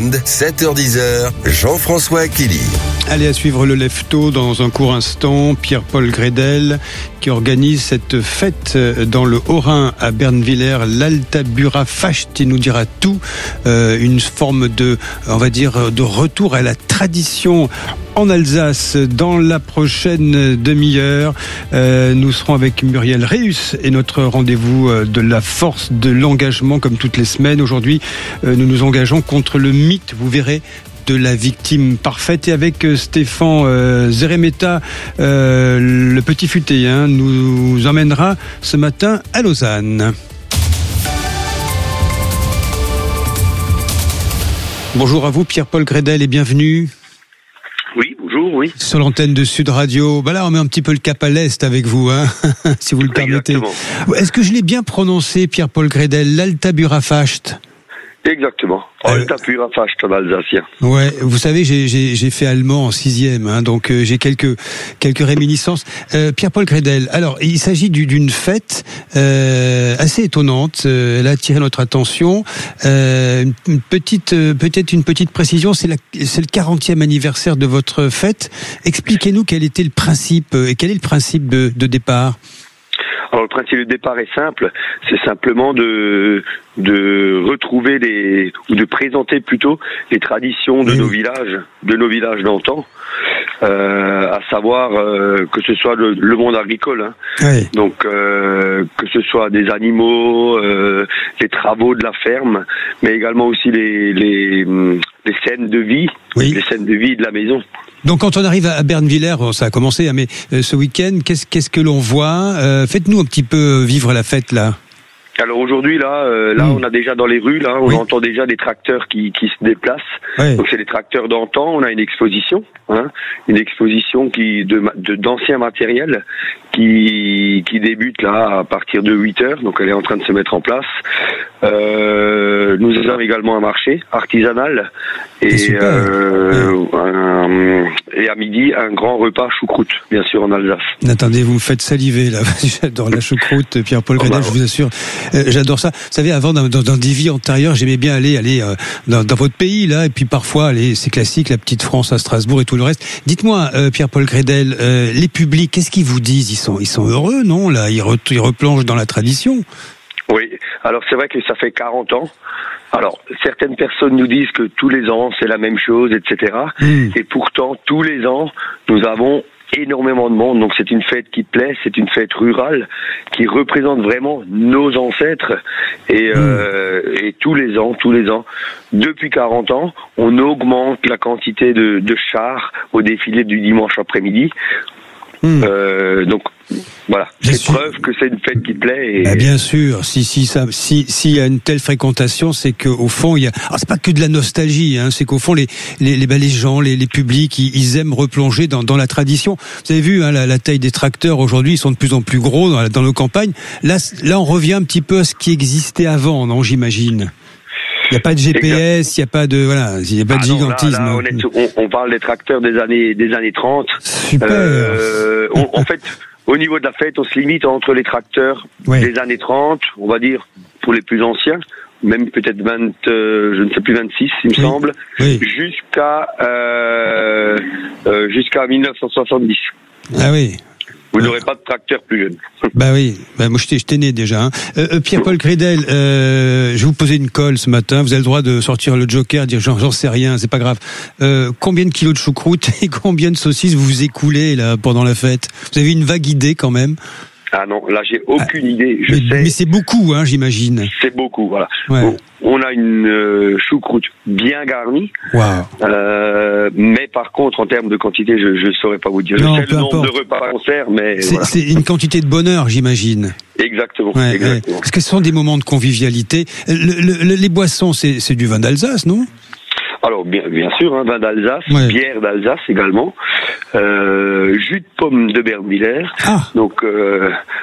week-end, 7h-10h, Jean-François Killy. Allez, à suivre le Lefto dans un court instant. Pierre-Paul Grédel qui organise cette fête dans le Haut-Rhin à Bernviller, l'Altabura Facht. Il nous dira tout. Une forme de, on va dire, de retour à la tradition en Alsace dans la prochaine demi-heure. Nous serons avec Muriel Reus et notre rendez-vous de la force de l'engagement comme toutes les semaines. Aujourd'hui, nous nous engageons contre le mythe, vous verrez, de la victime parfaite. Et avec Stéphane Zeremeta, le petit futéen, nous emmènera ce matin à Lausanne. Bonjour à vous Pierre-Paul Grédel et bienvenue. Oui, bonjour, oui. Sur l'antenne de Sud Radio. Là, on met un petit peu le cap à l'est avec vous, hein, si vous le permettez. Exactement. Est-ce que je l'ai bien prononcé, Pierre-Paul Grédel, l'Altabura Facht? Exactement. Altabura Facht en alsacien. Ouais, vous savez, j'ai fait allemand en 6e, hein, donc j'ai quelques réminiscences. Pierre-Paul Grédel. Alors, il s'agit d'une fête assez étonnante. Elle a attiré notre attention. Peut-être une petite précision. C'est le 40e anniversaire de votre fête. Expliquez-nous quel était le principe et quel est le principe de départ. Alors le principe de départ est simple, c'est simplement de retrouver ou de présenter plutôt les traditions de nos villages d'antan, à savoir que ce soit le monde agricole, hein. Oui. Donc que ce soit des animaux, les travaux de la ferme, mais également aussi les scènes de vie, oui. Les scènes de vie de la maison. Donc quand on arrive à Bernviller, ça a commencé, mais ce week-end, qu'est-ce que l'on voit? Faites-nous un petit peu vivre la fête là. Alors aujourd'hui on a déjà dans les rues là, on entend déjà des tracteurs qui se déplacent. Oui. Donc c'est les tracteurs d'antan. On a une exposition d'anciens matériels qui débute là à partir de 8h. Donc elle est en train de se mettre en place. Nous avons également un marché artisanal et à midi un grand repas choucroute, bien sûr en Alsace. Attendez, vous me faites saliver là. J'adore la choucroute, Pierre-Paul Grédel, je vous assure. J'adore ça. Vous savez, avant dans des vies antérieures, j'aimais bien aller dans votre pays là, et puis parfois c'est classique, la petite France à Strasbourg et tout le reste. Dites-moi, Pierre-Paul Grédel, les publics, qu'est-ce qu'ils vous disent? Ils sont heureux, non? Là, ils replongent dans la tradition. Oui, alors c'est vrai que ça fait 40 ans. Alors, certaines personnes nous disent que tous les ans, c'est la même chose, etc. Et pourtant, tous les ans, nous avons énormément de monde. Donc, c'est une fête qui plaît, c'est une fête rurale qui représente vraiment nos ancêtres. Et tous les ans, depuis 40 ans, on augmente la quantité de chars au défilé du dimanche après-midi. Donc voilà, c'est preuve que c'est une fête qui plaît. Et... bien sûr, s'il y a une telle fréquentation, c'est qu'au fond il y a. Alors c'est pas que de la nostalgie, hein, c'est qu'au fond les gens, les publics, ils aiment replonger dans la tradition. Vous avez vu, hein, la taille des tracteurs aujourd'hui, ils sont de plus en plus gros dans nos campagnes. Là, on revient un petit peu à ce qui existait avant, non, j'imagine. Il n'y a pas de GPS, il n'y a pas de gigantisme. Là, on parle des tracteurs des années 30. Super. En fait, au niveau de la fête, on se limite entre les tracteurs des années 30, on va dire, pour les plus anciens, même peut-être 26, il me semble, jusqu'à 1970. Ah oui. Vous n'aurez pas de tracteur plus jeune. Bah oui, moi j'étais né déjà. Hein. Pierre-Paul Grédel, je vais vous poser une colle ce matin. Vous avez le droit de sortir le joker, dire j'en sais rien, c'est pas grave. Combien de kilos de choucroute et combien de saucisses vous écoulez là pendant la fête? Vous avez une vague idée quand même? Ah non, là j'ai aucune idée. Mais c'est beaucoup, hein, j'imagine. C'est beaucoup, voilà. Ouais. Bon, on a une choucroute bien garnie. Wow. Mais par contre, en termes de quantité, je saurais pas vous dire. Non, je sais le nombre de repas qu'on sert, mais c'est une quantité de bonheur, j'imagine. Exactement. Ouais, exactement. Parce que ce sont des moments de convivialité. Les boissons, c'est du vin d'Alsace, non? Alors bien sûr, hein, vin d'Alsace, bière d'Alsace également, jus de pomme de Bernviller. Ah. Donc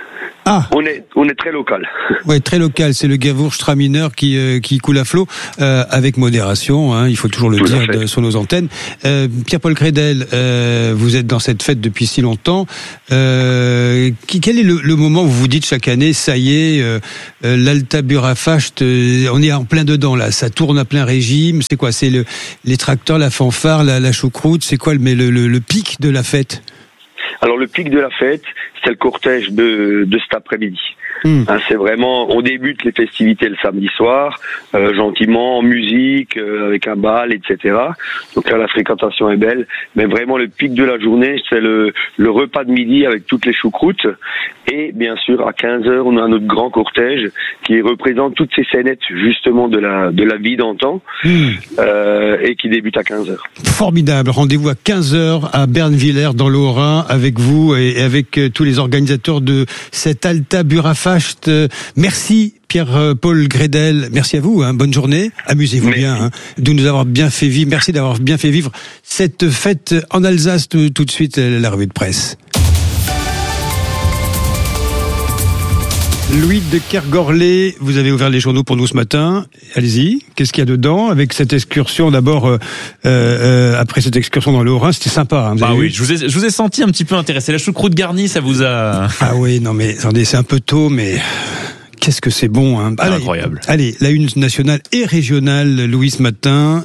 On est très local. Ouais, très local. C'est le Gavourgstramineur qui coule à flot, avec modération, hein, il faut toujours le dire sur nos antennes. Pierre-Paul Grédel, vous êtes dans cette fête depuis si longtemps. Quel est le moment où vous vous dites chaque année, ça y est, l'Alta Burafacht, on est en plein dedans là, ça tourne à plein régime. C'est quoi? C'est les tracteurs, la fanfare, la choucroute. C'est quoi le pic de la fête? Alors le pic de la fête, c'est le cortège de cet après-midi. Hein, c'est vraiment, on débute les festivités le samedi soir, gentiment, en musique, avec un bal, etc. Donc là, la fréquentation est belle. Mais vraiment, le pic de la journée, c'est le repas de midi avec toutes les choucroutes. Et bien sûr, à 15h, on a notre grand cortège qui représente toutes ces scénettes, justement, de la vie d'antan, et qui débute à 15h. Formidable. Rendez-vous à 15h à Bernvillers, dans le Haut-Rhin, avec vous et avec tous les organisateurs de cette Alta Burafacht. Merci Pierre-Paul Grédel, merci à vous, hein. Bonne journée, amusez-vous bien, de nous avoir bien fait vivre, merci d'avoir bien fait vivre cette fête en Alsace. Tout de suite, la revue de presse. Louis de Kergorlé, vous avez ouvert les journaux pour nous ce matin. Allez-y, qu'est-ce qu'il y a dedans avec cette excursion? D'abord, après cette excursion dans le Haut-Rhin, c'était sympa. Hein, oui, je vous ai senti un petit peu intéressé. La choucroute garnie, ça vous a... Ah oui, non mais attendez, c'est un peu tôt, mais... Qu'est-ce que c'est bon, hein. Allez, incroyable. Allez, la une nationale et régionale, Louis, ce matin.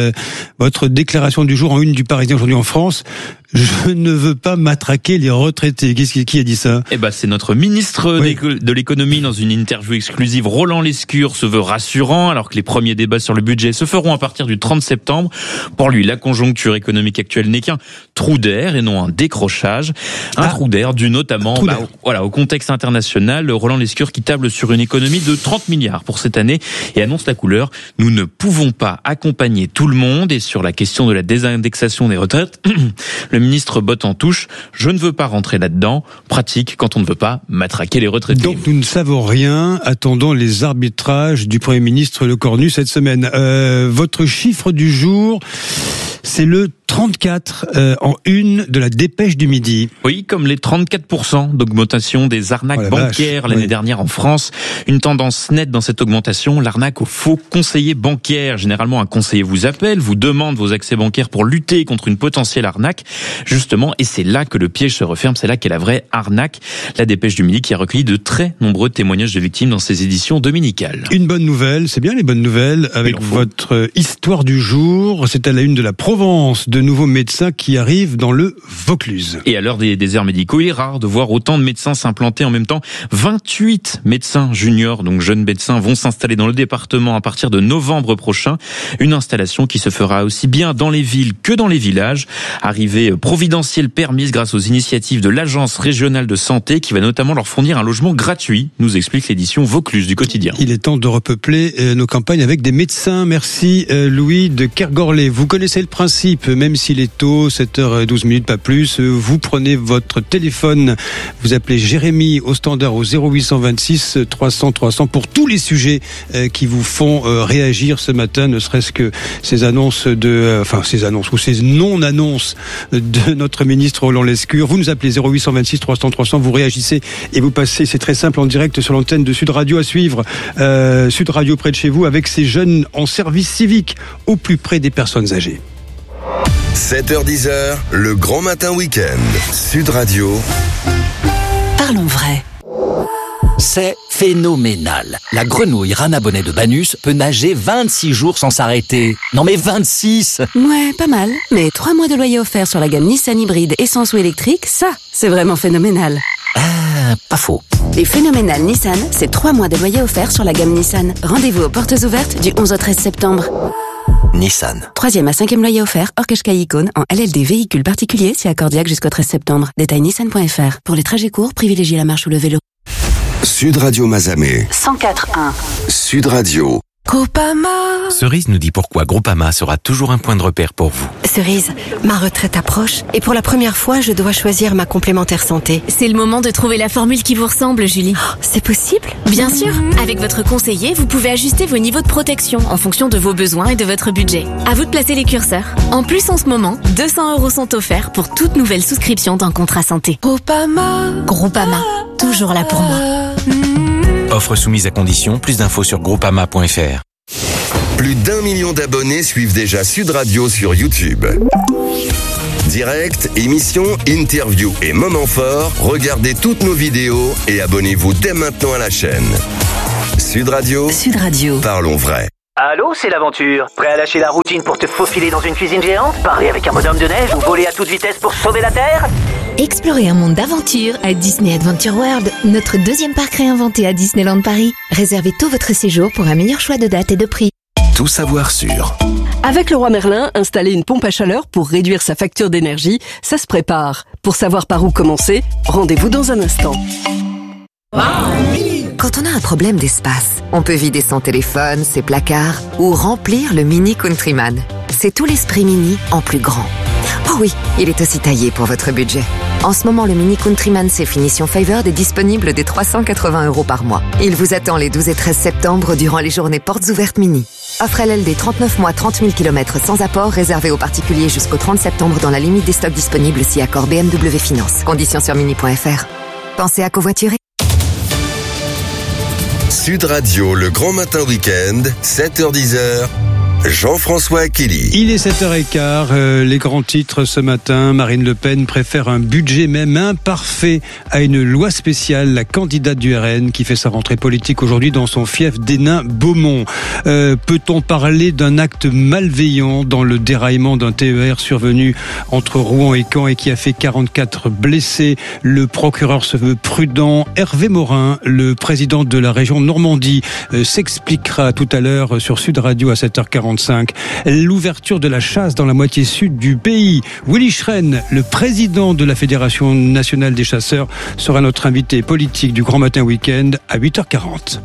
Votre déclaration du jour en une du Parisien aujourd'hui en France. Je ne veux pas matraquer les retraités. Qui a dit ça? C'est notre ministre de l'économie dans une interview exclusive. Roland Lescure se veut rassurant alors que les premiers débats sur le budget se feront à partir du 30 septembre. Pour lui, la conjoncture économique actuelle n'est qu'un trou d'air et non un décrochage. Un trou d'air dû notamment au contexte international. Roland Lescure qui table sur une économie de 30 milliards pour cette année et annonce la couleur. Nous ne pouvons pas accompagner tout le monde. Et sur la question de la désindexation des retraites, le ministre botte en touche. Je ne veux pas rentrer là-dedans. Pratique quand on ne veut pas matraquer les retraités. Donc nous ne savons rien. Attendons les arbitrages du Premier ministre Lecornu cette semaine. Votre chiffre du jour, c'est le 34 en une de la Dépêche du Midi. Oui, comme les 34% d'augmentation des arnaques bancaires l'année dernière en France. Une tendance nette dans cette augmentation, l'arnaque aux faux conseillers bancaires. Généralement, un conseiller vous appelle, vous demande vos accès bancaires pour lutter contre une potentielle arnaque. Justement, et c'est là que le piège se referme, c'est là qu'est la vraie arnaque. La Dépêche du Midi qui a recueilli de très nombreux témoignages de victimes dans ses éditions dominicales. Une bonne nouvelle, c'est bien les bonnes nouvelles, avec votre histoire du jour. C'est à la une de la Provence, de nouveaux médecins qui arrivent dans le Vaucluse. Et à l'heure des déserts médicaux, il est rare de voir autant de médecins s'implanter en même temps. 28 médecins juniors, donc jeunes médecins, vont s'installer dans le département à partir de novembre prochain. Une installation qui se fera aussi bien dans les villes que dans les villages. Arrivée providentielle permise grâce aux initiatives de l'Agence régionale de santé qui va notamment leur fournir un logement gratuit, nous explique l'édition Vaucluse du Quotidien. Il est temps de repeupler nos campagnes avec des médecins. Merci Louis de Kergorlé. Vous connaissez le principe, même s'il est tôt, 7h12, pas plus, vous prenez votre téléphone, vous appelez Jérémy au standard au 0826 300 300 pour tous les sujets qui vous font réagir ce matin, ne serait-ce que ces annonces ou ces non-annonces de notre ministre Roland Lescure. Vous nous appelez 0826 300 300, vous réagissez et vous passez, c'est très simple, en direct sur l'antenne de Sud Radio à suivre. Sud Radio près de chez vous avec ces jeunes en service civique au plus près des personnes âgées. 7h10, le grand matin week-end. Sud Radio. Parlons vrai. C'est phénoménal. La grenouille Rana Bonnet de Banus peut nager 26 jours sans s'arrêter. Non mais 26! Ouais, pas mal. Mais 3 mois de loyer offert sur la gamme Nissan hybride essence ou électrique, ça, c'est vraiment phénoménal. Pas faux. Les phénoménales Nissan, c'est 3 mois de loyer offert sur la gamme Nissan. Rendez-vous aux portes ouvertes du 11 au 13 septembre. Nissan. 3e à 5e loyer offert, hors Qashqai Icône, en LLD véhicule particulier, si accordiaque jusqu'au 13 septembre. Détail nissan.fr. Pour les trajets courts, privilégiez la marche ou le vélo. Sud Radio Mazamet. 104.1. Sud Radio. Groupama. Cerise nous dit pourquoi Groupama sera toujours un point de repère pour vous. Cerise, ma retraite approche et pour la première fois, je dois choisir ma complémentaire santé. C'est le moment de trouver la formule qui vous ressemble, Julie. Oh, c'est possible ? Bien sûr. Avec votre conseiller, vous pouvez ajuster vos niveaux de protection en fonction de vos besoins et de votre budget. À vous de placer les curseurs. En plus, en ce moment, 200 € sont offerts pour toute nouvelle souscription d'un contrat santé. Groupama. Groupama, toujours là pour moi. Offre soumise à condition, plus d'infos sur groupama.fr. Plus d'1 million d'abonnés suivent déjà Sud Radio sur YouTube. Direct, émissions, interviews et moments forts, regardez toutes nos vidéos et abonnez-vous dès maintenant à la chaîne. Sud Radio. Sud Radio. Parlons vrai. Allô, c'est l'aventure. Prêt à lâcher la routine pour te faufiler dans une cuisine géante, parler avec un bonhomme de neige ou voler à toute vitesse pour sauver la Terre ? Explorez un monde d'aventure à Disney Adventure World, notre deuxième parc réinventé à Disneyland Paris. Réservez tôt votre séjour pour un meilleur choix de date et de prix. Tout savoir sur. Avec Leroy Merlin, installer une pompe à chaleur pour réduire sa facture d'énergie, ça se prépare. Pour savoir par où commencer, rendez-vous dans un instant. Quand on a un problème d'espace, on peut vider son téléphone, ses placards ou remplir le Mini Countryman. C'est tout l'esprit Mini en plus grand. Oh oui, il est aussi taillé pour votre budget. En ce moment, le Mini Countryman C Finition Favored est disponible dès 380 € par mois. Il vous attend les 12 et 13 septembre durant les journées portes ouvertes Mini. Offre LLD 39 mois, 30 000 km sans apport, réservé aux particuliers jusqu'au 30 septembre dans la limite des stocks disponibles si accord BMW Finance. Conditions sur mini.fr. Pensez à covoiturer. Sud Radio, le grand matin week-end, 7h-10h. Jean-François Akili. Il est 7h15, les grands titres ce matin. Marine Le Pen préfère un budget même imparfait à une loi spéciale. La candidate du RN qui fait sa rentrée politique aujourd'hui dans son fief d'Hénin-Beaumont. Peut-on parler d'un acte malveillant dans le déraillement d'un TER survenu entre Rouen et Caen et qui a fait 44 blessés? Le procureur se veut prudent. Hervé Morin, le président de la région Normandie, s'expliquera tout à l'heure sur Sud Radio à 7h40. L'ouverture de la chasse dans la moitié sud du pays. Willy Schren, le président de la Fédération nationale des chasseurs, sera notre invité politique du Grand Matin Week-end à 8h40.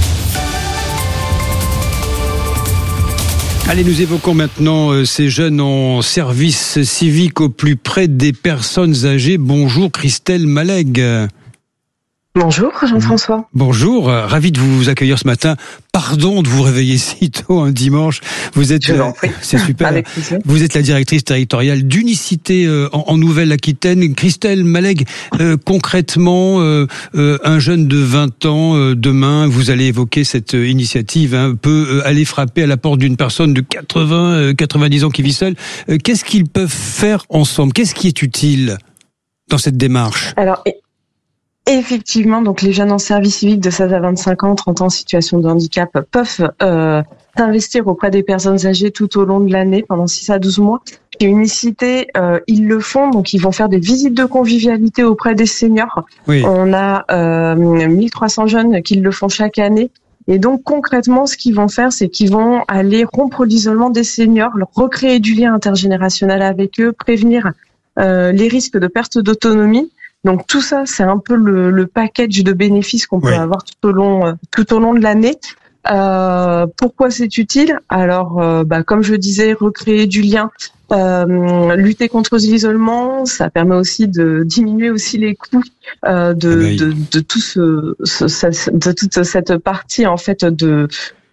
Allez, nous évoquons maintenant ces jeunes en service civique au plus près des personnes âgées. Bonjour Christelle Malègue. Bonjour Jean-François. Bonjour, ravi de vous accueillir ce matin. Pardon de vous réveiller si tôt un dimanche. Vous êtes, c'est super. Avec plaisir. Vous êtes la directrice territoriale d'Unicité en Nouvelle-Aquitaine. Christelle Malègue, concrètement, un jeune de 20 ans, demain, vous allez évoquer cette initiative, peut aller frapper à la porte d'une personne de 90 ans qui vit seule. Qu'est-ce qu'ils peuvent faire ensemble? Qu'est-ce qui est utile dans cette démarche? Alors, effectivement, donc les jeunes en service civique de 16 à 25 ans, 30 ans en situation de handicap peuvent s'investir auprès des personnes âgées tout au long de l'année, pendant 6 à 12 mois. Chez Unicité, ils le font, donc ils vont faire des visites de convivialité auprès des seniors. Oui. On a 1300 jeunes qui le font chaque année. Et donc concrètement, ce qu'ils vont faire, c'est qu'ils vont aller rompre l'isolement des seniors, leur recréer du lien intergénérationnel avec eux, prévenir les risques de perte d'autonomie. Donc tout ça, c'est un peu le package de bénéfices qu'on peut avoir tout au long de l'année. Pourquoi c'est utile? Alors, comme je disais, recréer du lien, lutter contre l'isolement, ça permet aussi de diminuer aussi les coûts de toute cette partie en fait de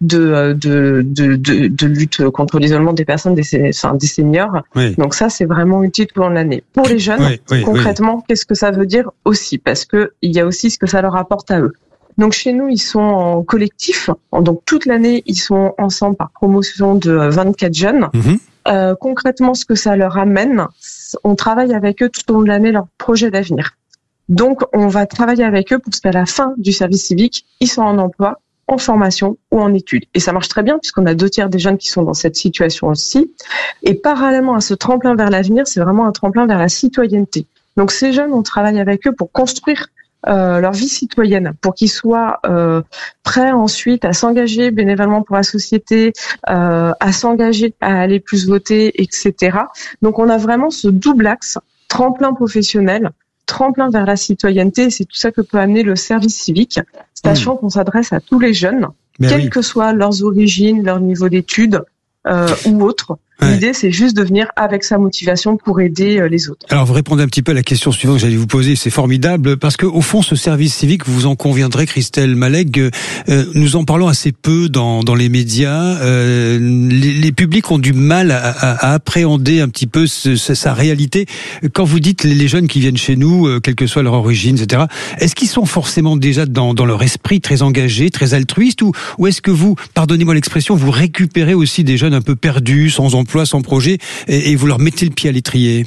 lutte contre l'isolement des personnes, des seniors. Oui. Donc ça, c'est vraiment utile pour l'année. Pour les jeunes, concrètement, qu'est-ce que ça veut dire aussi? Parce que il y a aussi ce que ça leur apporte à eux. Donc chez nous, ils sont en collectif. Donc toute l'année, ils sont ensemble par promotion de 24 jeunes. Mm-hmm. Concrètement, ce que ça leur amène, on travaille avec eux tout au long de l'année leur projet d'avenir. Donc on va travailler avec eux pour qu'à la fin du service civique, ils sont en emploi, en formation ou en études. Et ça marche très bien puisqu'on a 2/3 des jeunes qui sont dans cette situation aussi. Et parallèlement à ce tremplin vers l'avenir, c'est vraiment un tremplin vers la citoyenneté. Donc ces jeunes, on travaille avec eux pour construire leur vie citoyenne, pour qu'ils soient prêts ensuite à s'engager bénévolement pour la société, à s'engager, à aller plus voter, etc. Donc on a vraiment ce double axe, tremplin professionnel, tremplin vers la citoyenneté, et c'est tout ça que peut amener le service civique, sachant qu'on s'adresse à tous les jeunes, quelles que soient leurs origines, leur niveau d'études ou autres. L'idée, c'est juste de venir avec sa motivation pour aider les autres. Alors, vous répondez un petit peu à la question suivante que j'allais vous poser. C'est formidable parce que, au fond, ce service civique, vous en conviendrez, Christelle Malleg, nous en parlons assez peu dans les médias. Les publics ont du mal à appréhender un petit peu sa réalité. Quand vous dites les jeunes qui viennent chez nous, quelle que soit leur origine, etc., est-ce qu'ils sont forcément déjà dans leur esprit très engagés, très altruistes, ou est-ce que vous, pardonnez-moi l'expression, vous récupérez aussi des jeunes un peu perdus, sans emploi, sans projet, et vous leur mettez le pied à l'étrier?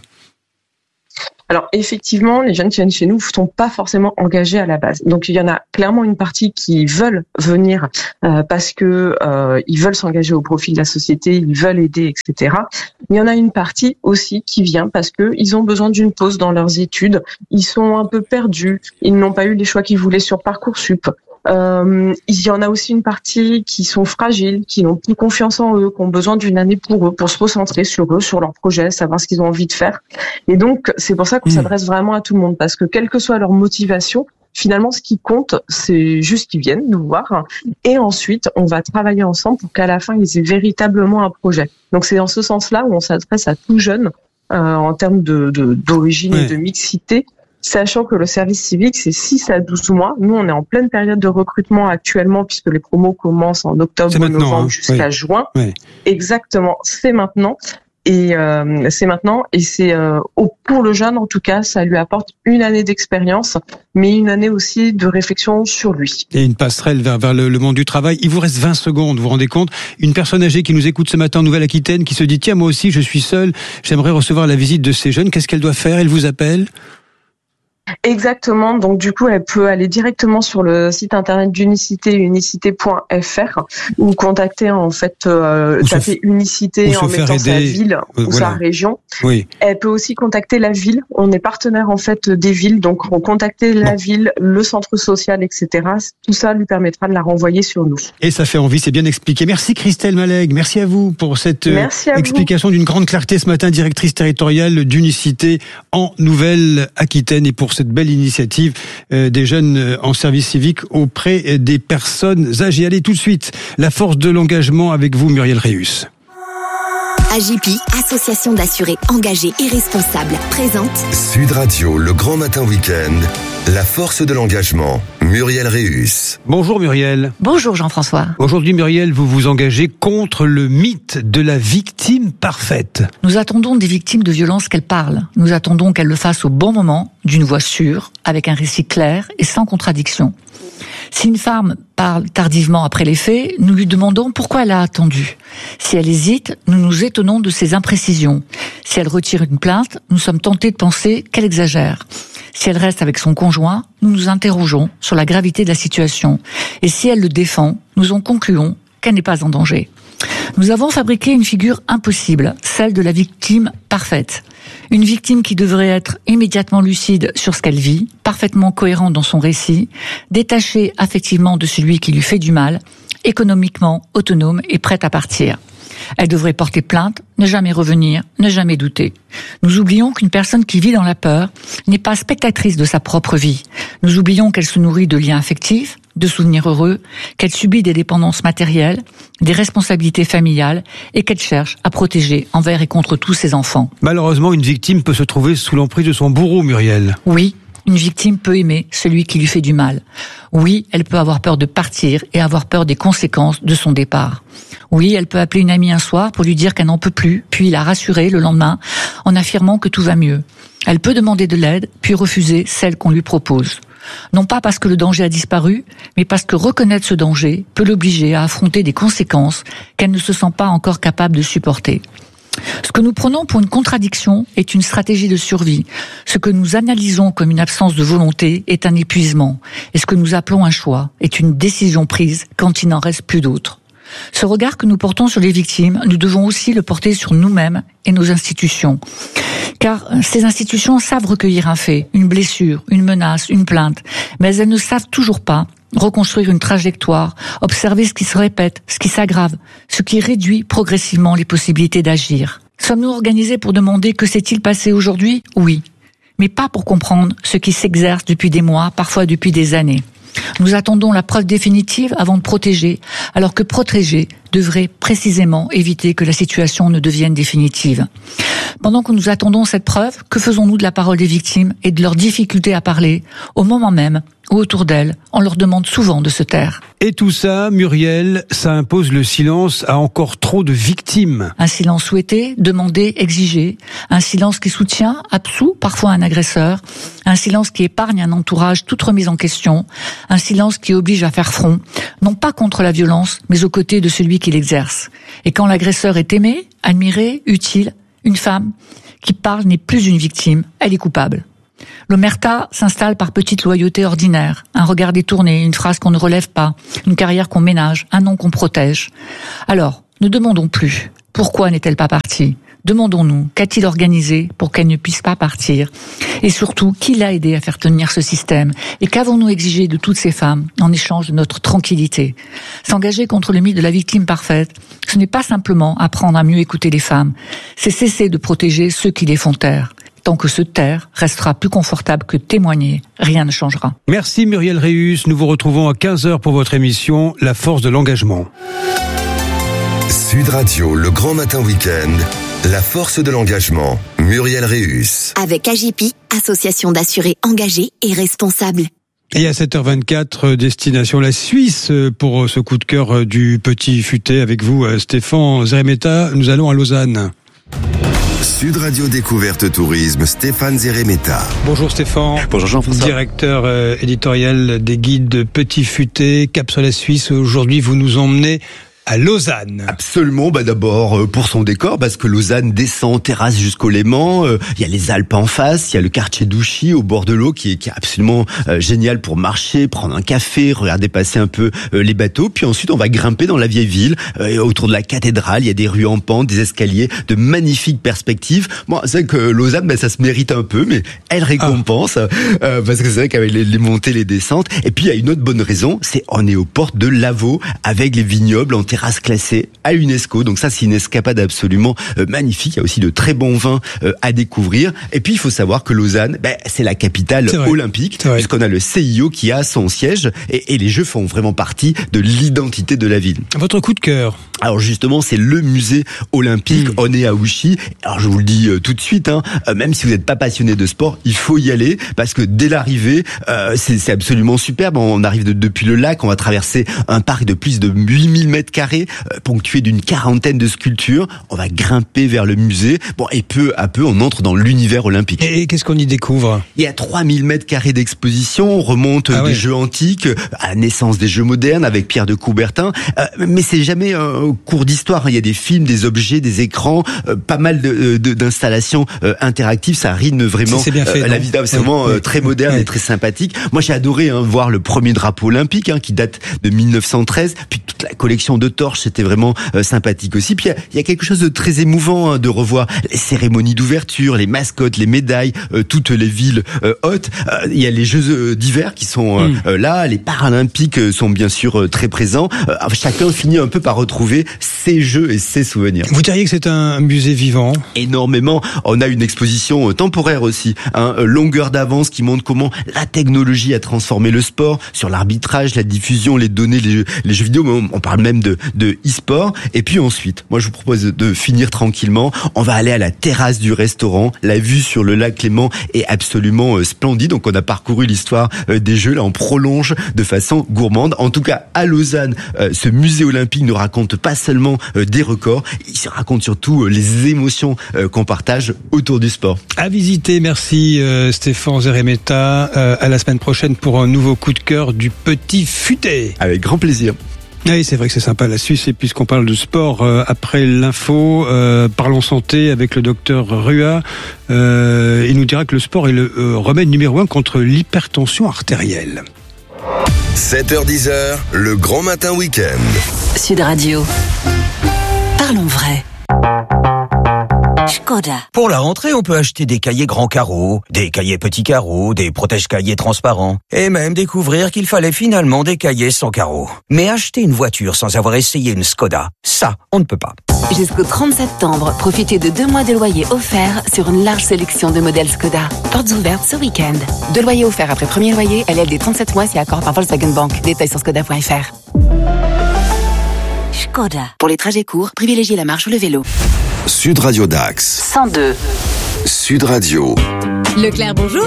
Alors effectivement, les jeunes qui viennent chez nous ne sont pas forcément engagés à la base. Donc il y en a clairement une partie qui veulent venir parce que ils veulent s'engager au profit de la société, ils veulent aider, etc. Il y en a une partie aussi qui vient parce que ils ont besoin d'une pause dans leurs études. Ils sont un peu perdus, ils n'ont pas eu les choix qu'ils voulaient sur Parcoursup. Il y en a aussi une partie qui sont fragiles, qui n'ont plus confiance en eux, qui ont besoin d'une année pour eux, pour se recentrer sur eux, sur leurs projets, savoir ce qu'ils ont envie de faire. Et donc, c'est pour ça qu'on s'adresse vraiment à tout le monde, parce que quelle que soit leur motivation, finalement, ce qui compte, c'est juste qu'ils viennent nous voir. Et ensuite, on va travailler ensemble pour qu'à la fin, ils aient véritablement un projet. Donc, c'est dans ce sens-là où on s'adresse à tout jeune, en termes d'origine et de mixité, sachant que le service civique, c'est 6 à 12 mois. Nous, on est en pleine période de recrutement actuellement, puisque les promos commencent en octobre, novembre, jusqu'à juin. Oui. Exactement, c'est maintenant. Et c'est maintenant. Et c'est pour le jeune, en tout cas, ça lui apporte une année d'expérience, mais une année aussi de réflexion sur lui. Et une passerelle vers le monde du travail. Il vous reste 20 secondes, vous vous rendez compte? Une personne âgée qui nous écoute ce matin en Nouvelle-Aquitaine, qui se dit, tiens, moi aussi, je suis seule, j'aimerais recevoir la visite de ces jeunes. Qu'est-ce qu'elle doit faire? Elle vous appelle? Exactement. Donc, du coup, elle peut aller directement sur le site internet d'Unicité, unicité.fr, ou contacter, en fait, taper Unicité en mettant sa ville ou sa région. Oui. Elle peut aussi contacter la ville. On est partenaire, en fait, des villes. Donc, contacter la ville, le centre social, etc. Tout ça lui permettra de la renvoyer sur nous. Et ça fait envie, c'est bien expliqué. Merci Christelle Malleg. Merci à vous pour cette explication d'une grande clarté ce matin, directrice territoriale d'Unicité en Nouvelle-Aquitaine, et pour cette belle initiative des jeunes en service civique auprès des personnes âgées. Allez, tout de suite, la force de l'engagement avec vous, Muriel Réus. AJPI, Association d'assurés engagés et responsables, présente Sud Radio, le grand matin week-end, la force de l'engagement, Muriel Réus. Bonjour Muriel. Bonjour Jean-François. Aujourd'hui Muriel, vous vous engagez contre le mythe de la victime parfaite. Nous attendons des victimes de violences qu'elles parlent. Nous attendons qu'elles le fassent au bon moment, d'une voix sûre, avec un récit clair et sans contradiction. Si une femme parle tardivement après les faits, nous lui demandons pourquoi elle a attendu. Si elle hésite, nous nous étonnons de ses imprécisions. Si elle retire une plainte, nous sommes tentés de penser qu'elle exagère. Si elle reste avec son conjoint, nous nous interrogeons sur la gravité de la situation. Et si elle le défend, nous en concluons qu'elle n'est pas en danger. Nous avons fabriqué une figure impossible, celle de la victime parfaite. Une victime qui devrait être immédiatement lucide sur ce qu'elle vit, parfaitement cohérente dans son récit, détachée affectivement de celui qui lui fait du mal, économiquement autonome et prête à partir. Elle devrait porter plainte, ne jamais revenir, ne jamais douter. Nous oublions qu'une personne qui vit dans la peur n'est pas spectatrice de sa propre vie. Nous oublions qu'elle se nourrit de liens affectifs, de souvenirs heureux, qu'elle subit des dépendances matérielles, des responsabilités familiales et qu'elle cherche à protéger envers et contre tous ses enfants. Malheureusement, une victime peut se trouver sous l'emprise de son bourreau, Muriel. Oui. Une victime peut aimer celui qui lui fait du mal. Oui, elle peut avoir peur de partir et avoir peur des conséquences de son départ. Oui, elle peut appeler une amie un soir pour lui dire qu'elle n'en peut plus, puis la rassurer le lendemain en affirmant que tout va mieux. Elle peut demander de l'aide, puis refuser celle qu'on lui propose. Non pas parce que le danger a disparu, mais parce que reconnaître ce danger peut l'obliger à affronter des conséquences qu'elle ne se sent pas encore capable de supporter. Ce que nous prenons pour une contradiction est une stratégie de survie. Ce que nous analysons comme une absence de volonté est un épuisement. Et ce que nous appelons un choix est une décision prise quand il n'en reste plus d'autre. Ce regard que nous portons sur les victimes, nous devons aussi le porter sur nous-mêmes et nos institutions. Car ces institutions savent recueillir un fait, une blessure, une menace, une plainte, mais elles ne savent toujours pas reconstruire une trajectoire, observer ce qui se répète, ce qui s'aggrave, ce qui réduit progressivement les possibilités d'agir. Sommes-nous organisés pour demander que s'est-il passé aujourd'hui ? Oui, mais pas pour comprendre ce qui s'exerce depuis des mois, parfois depuis des années. Nous attendons la preuve définitive avant de protéger, alors que protéger devrait précisément éviter que la situation ne devienne définitive. Pendant que nous attendons cette preuve, que faisons-nous de la parole des victimes et de leur difficulté à parler, au moment même où autour d'elles, on leur demande souvent de se taire? Et tout ça, Muriel, ça impose le silence à encore trop de victimes. Un silence souhaité, demandé, exigé. Un silence qui soutient, absout parfois un agresseur. Un silence qui épargne un entourage toute remise en question. Un silence qui oblige à faire front, non pas contre la violence, mais aux côtés de celui qui l'exerce. Et quand l'agresseur est aimé, admiré, utile, une femme qui parle n'est plus une victime, elle est coupable. L'omerta s'installe par petite loyauté ordinaire, un regard détourné, une phrase qu'on ne relève pas, une carrière qu'on ménage, un nom qu'on protège. Alors, ne demandons plus pourquoi n'est-elle pas partie. Demandons-nous qu'a-t-il organisé pour qu'elle ne puisse pas partir. Et surtout, qui l'a aidé à faire tenir ce système. Et qu'avons-nous exigé de toutes ces femmes en échange de notre tranquillité. S'engager contre le mythe de la victime parfaite, ce n'est pas simplement apprendre à mieux écouter les femmes. C'est cesser de protéger ceux qui les font taire. Tant que se taire restera plus confortable que témoigner, rien ne changera. Merci Muriel Réus. Nous vous retrouvons à 15h pour votre émission La Force de l'Engagement. Sud Radio, le grand matin week-end, La Force de l'Engagement. Muriel Réus. Avec AGP, association d'assurés engagés et responsables. Et à 7h24, destination la Suisse pour ce coup de cœur du Petit Futé avec vous, Stéphane Zeremeta. Nous allons à Lausanne. Sud Radio Découverte Tourisme, Stéphane Zeremeta. Bonjour Stéphane. Bonjour Jean-François. Directeur éditorial des guides Petit Futé, Cap sur la Suisse. Aujourd'hui, vous nous emmenez à Lausanne. Absolument, d'abord pour son décor, parce que Lausanne descend terrasse jusqu'au Léman, il y a les Alpes en face, il y a le quartier d'Ouchy au bord de l'eau qui est absolument génial pour marcher, prendre un café, regarder passer un peu les bateaux, puis ensuite on va grimper dans la vieille ville, autour de la cathédrale, il y a des rues en pente, des escaliers, de magnifiques perspectives. Bon, c'est vrai que Lausanne, ça se mérite un peu, mais elle récompense, parce que c'est vrai qu'avec les montées, les descentes, et puis il y a une autre bonne raison, c'est on est aux portes de Lavaux, avec les vignobles en terrasse classée à l'UNESCO. Donc ça, c'est une escapade absolument magnifique. Il y a aussi de très bons vins à découvrir. Et puis, il faut savoir que Lausanne, c'est la capitale olympique, puisqu'on a le CIO qui a son siège et les Jeux font vraiment partie de l'identité de la ville. Votre coup de cœur? Alors justement, c'est le musée olympique. On est à Ouchy. Alors je vous le dis tout de suite, même si vous n'êtes pas passionné de sport, il faut y aller parce que dès l'arrivée, c'est absolument superbe. On arrive depuis le lac, on va traverser un parc de plus de 8000 mètres carrés, ponctué d'une 40aine de sculptures. On va grimper vers le musée. Bon, et peu à peu, on entre dans l'univers olympique. Et qu'est-ce qu'on y découvre? Il y a 3000 mètres carrés d'exposition. On remonte des jeux antiques à la naissance des jeux modernes avec Pierre de Coubertin. Mais c'est jamais cours d'histoire. Il y a des films, des objets, des écrans, pas mal d'installations interactives. Ça rythme vraiment bien fait, la vie. C'est vraiment très moderne et très sympathique. Moi, j'ai adoré voir le premier drapeau olympique qui date de 1913. Puis toute la collection de torches, c'était vraiment sympathique aussi. Puis il y a quelque chose de très émouvant de revoir les cérémonies d'ouverture, les mascottes, les médailles, toutes les villes hautes. Il y a les Jeux d'hiver qui sont là. Les Paralympiques sont bien sûr très présents. Chacun finit un peu par retrouver ses jeux et ses souvenirs. Vous diriez que c'est un musée vivant? Énormément. On a une exposition temporaire aussi, longueur d'avance qui montre comment la technologie a transformé le sport, sur l'arbitrage, la diffusion, les données, les jeux vidéo. On parle même de e-sport. Et puis ensuite, moi je vous propose de finir tranquillement. On va aller à la terrasse du restaurant. La vue sur le lac Léman est absolument splendide. Donc on a parcouru l'histoire des Jeux. Là on prolonge de façon gourmande. En tout cas à Lausanne, ce musée olympique ne raconte pas seulement des records, il se raconte surtout les émotions qu'on partage autour du sport. À visiter, merci Stéphane Zeremeta. À la semaine prochaine pour un nouveau coup de cœur du Petit Futé. Avec grand plaisir. Oui, c'est vrai que c'est sympa la Suisse. Et puisqu'on parle de sport, après l'info, parlons santé avec le docteur Rua. Il nous dira que le sport est le remède numéro 1 contre l'hypertension artérielle. 7h-10h, le grand matin week-end. Sud Radio. Parlons vrai. Škoda. Pour la rentrée, on peut acheter des cahiers grands carreaux, des cahiers petits carreaux, des protège-cahiers transparents, et même découvrir qu'il fallait finalement des cahiers sans carreaux. Mais acheter une voiture sans avoir essayé une Škoda, ça, on ne peut pas. Jusqu'au 30 septembre, profitez de 2 mois de loyer offerts sur une large sélection de modèles Skoda. Portes ouvertes ce week-end. 2 loyers offerts après premier loyer, LLD 37 mois si accord par Volkswagen Bank. Détails sur skoda.fr. Skoda. Pour les trajets courts, privilégiez la marche ou le vélo. Sud Radio Dax. 102. Sud Radio. Leclerc, bonjour.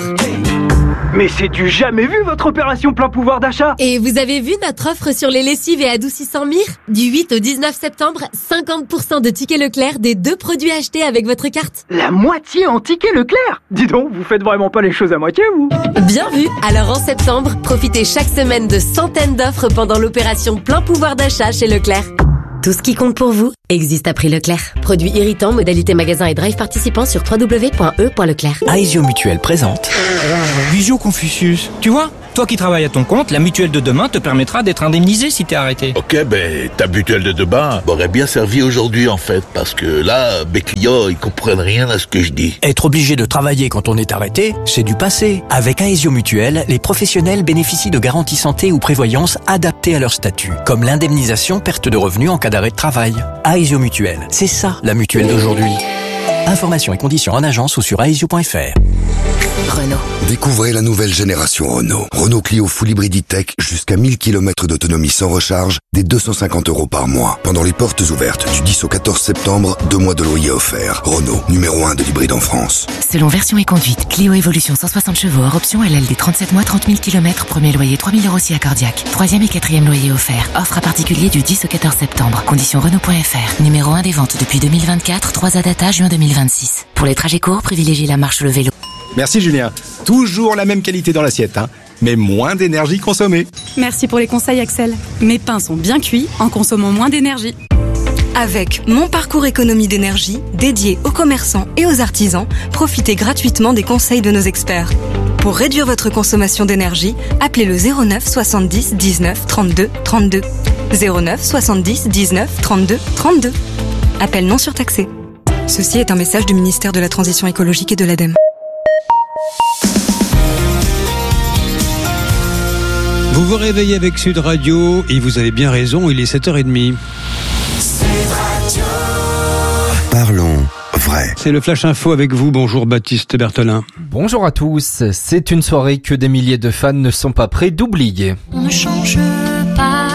Mais c'est du jamais vu votre opération plein pouvoir d'achat. Et vous avez vu notre offre sur les lessives et adoucissants Mire ? Du 8 au 19 septembre, 50% de tickets Leclerc des 2 produits achetés avec votre carte. La moitié en tickets Leclerc. Dis donc, vous faites vraiment pas les choses à moitié, vous. Bien vu. Alors en septembre, profitez chaque semaine de centaines d'offres pendant l'opération plein pouvoir d'achat chez Leclerc. Tout ce qui compte pour vous existe à prix Leclerc. Produits irritants, modalité magasin et drive participants sur www.e.leclerc. Aesio Mutuelle présente Visio Confucius. Tu vois, toi qui travailles à ton compte, la mutuelle de demain te permettra d'être indemnisé si t'es arrêté. Ok, ta mutuelle de demain m'aurait bien servi aujourd'hui en fait, parce que là, mes clients, ils comprennent rien à ce que je dis. Être obligé de travailler quand on est arrêté, c'est du passé. Avec Aesio Mutuelle, les professionnels bénéficient de garanties santé ou prévoyance adaptées à leur statut, comme l'indemnisation perte de revenus en cas d'arrêt de travail. Aesio Mutuelle, c'est ça la mutuelle d'aujourd'hui. Informations et conditions en agence ou sur aesio.fr. Renault. Découvrez la nouvelle génération Renault. Renault Clio Full Hybrid E-Tech jusqu'à 1000 km d'autonomie sans recharge, dès 250 € par mois. Pendant les portes ouvertes du 10 au 14 septembre, 2 mois de loyer offerts. Renault, numéro 1 de l'hybride en France. Selon version et conduite, Clio Evolution 160 chevaux hors option LLD 37 mois, 30 000 km, premier loyer 3 000 € si accordiaque. 3e et 4e loyer offert. Offre à particulier du 10 au 14 septembre. Conditions Renault.fr. Numéro 1 des ventes depuis 2024, 3 Adata, juin 2026. Pour les trajets courts, privilégiez la marche ou le vélo. Merci Julien. Toujours la même qualité dans l'assiette, mais moins d'énergie consommée. Merci pour les conseils Axel. Mes pains sont bien cuits en consommant moins d'énergie. Avec Mon Parcours Économie d'énergie, dédié aux commerçants et aux artisans, profitez gratuitement des conseils de nos experts. Pour réduire votre consommation d'énergie, appelez le 09 70 19 32 32. 09 70 19 32 32. Appel non surtaxé. Ceci est un message du ministère de la Transition écologique et de l'ADEME. Vous vous réveillez avec Sud Radio et vous avez bien raison, il est 7h30. Sud Radio. Parlons vrai. C'est le Flash Info avec vous. Bonjour Baptiste Berthelin. Bonjour à tous. C'est une soirée que des milliers de fans ne sont pas prêts d'oublier. On ne change pas,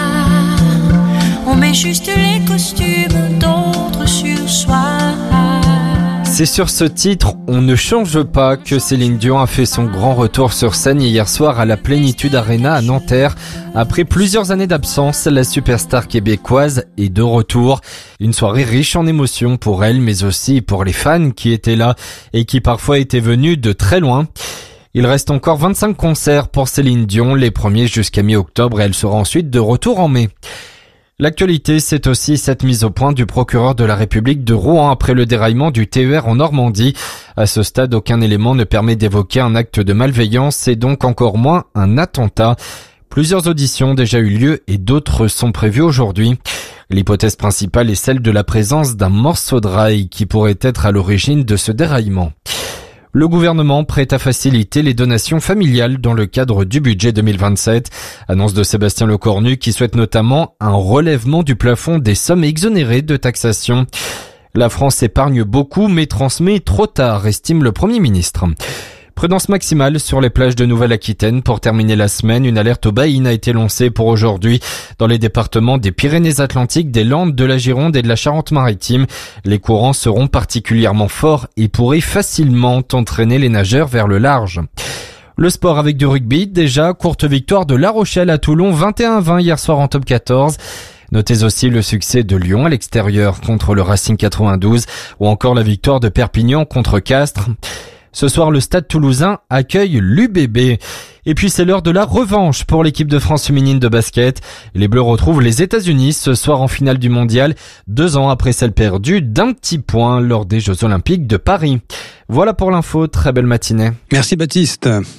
on met juste les costumes d'autres sur soi. C'est sur ce titre, On ne change pas, que Céline Dion a fait son grand retour sur scène hier soir à la Plénitude Arena à Nanterre. Après plusieurs années d'absence, la superstar québécoise est de retour. Une soirée riche en émotions pour elle, mais aussi pour les fans qui étaient là et qui parfois étaient venus de très loin. Il reste encore 25 concerts pour Céline Dion, les premiers jusqu'à mi-octobre, et elle sera ensuite de retour en mai. L'actualité, c'est aussi cette mise au point du procureur de la République de Rouen après le déraillement du TER en Normandie. À ce stade, aucun élément ne permet d'évoquer un acte de malveillance et donc encore moins un attentat. Plusieurs auditions ont déjà eu lieu et d'autres sont prévues aujourd'hui. L'hypothèse principale est celle de la présence d'un morceau de rail qui pourrait être à l'origine de ce déraillement. Le gouvernement prête à faciliter les donations familiales dans le cadre du budget 2027. Annonce de Sébastien Lecornu qui souhaite notamment un relèvement du plafond des sommes exonérées de taxation. La France épargne beaucoup mais transmet trop tard, estime le Premier ministre. Prudence maximale sur les plages de Nouvelle-Aquitaine. Pour terminer la semaine, une alerte aux baïnes a été lancée pour aujourd'hui dans les départements des Pyrénées-Atlantiques, des Landes, de la Gironde et de la Charente-Maritime. Les courants seront particulièrement forts et pourraient facilement entraîner les nageurs vers le large. Le sport avec du rugby, déjà, courte victoire de La Rochelle à Toulon, 21-20 hier soir en top 14. Notez aussi le succès de Lyon à l'extérieur contre le Racing 92 ou encore la victoire de Perpignan contre Castres. Ce soir, le Stade Toulousain accueille l'UBB. Et puis c'est l'heure de la revanche pour l'équipe de France féminine de basket. Les Bleus retrouvent les États-Unis ce soir en finale du mondial, 2 ans après celle perdue d'un petit point lors des Jeux Olympiques de Paris. Voilà pour l'info, très belle matinée. Merci Baptiste.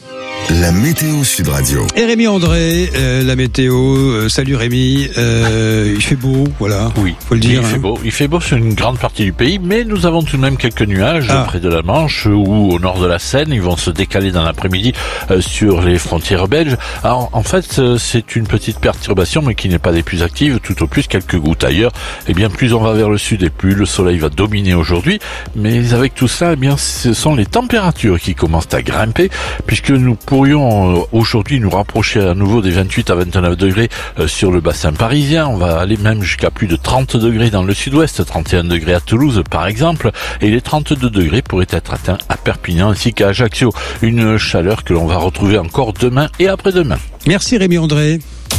La météo Sud Radio. Et Rémi André, la météo. Salut Rémi. Il fait beau, voilà. Oui, faut le dire. Il fait beau sur une grande partie du pays, mais nous avons tout de même quelques nuages près de la Manche ou au nord de la Seine. Ils vont se décaler dans l'après-midi sur les frontières belges. Alors, en fait, c'est une petite perturbation, mais qui n'est pas des plus actives. Tout au plus quelques gouttes ailleurs. Eh bien, plus on va vers le sud et plus le soleil va dominer aujourd'hui. Mais avec tout ça, eh bien, ce sont les températures qui commencent à grimper, puisque nous pourrions aujourd'hui nous rapprocher à nouveau des 28 à 29 degrés sur le bassin parisien. On va aller même jusqu'à plus de 30 degrés dans le sud-ouest, 31 degrés à Toulouse par exemple, et les 32 degrés pourraient être atteints à Perpignan ainsi qu'à Ajaccio. Une chaleur que l'on va retrouver encore demain et après-demain. Merci Rémi André.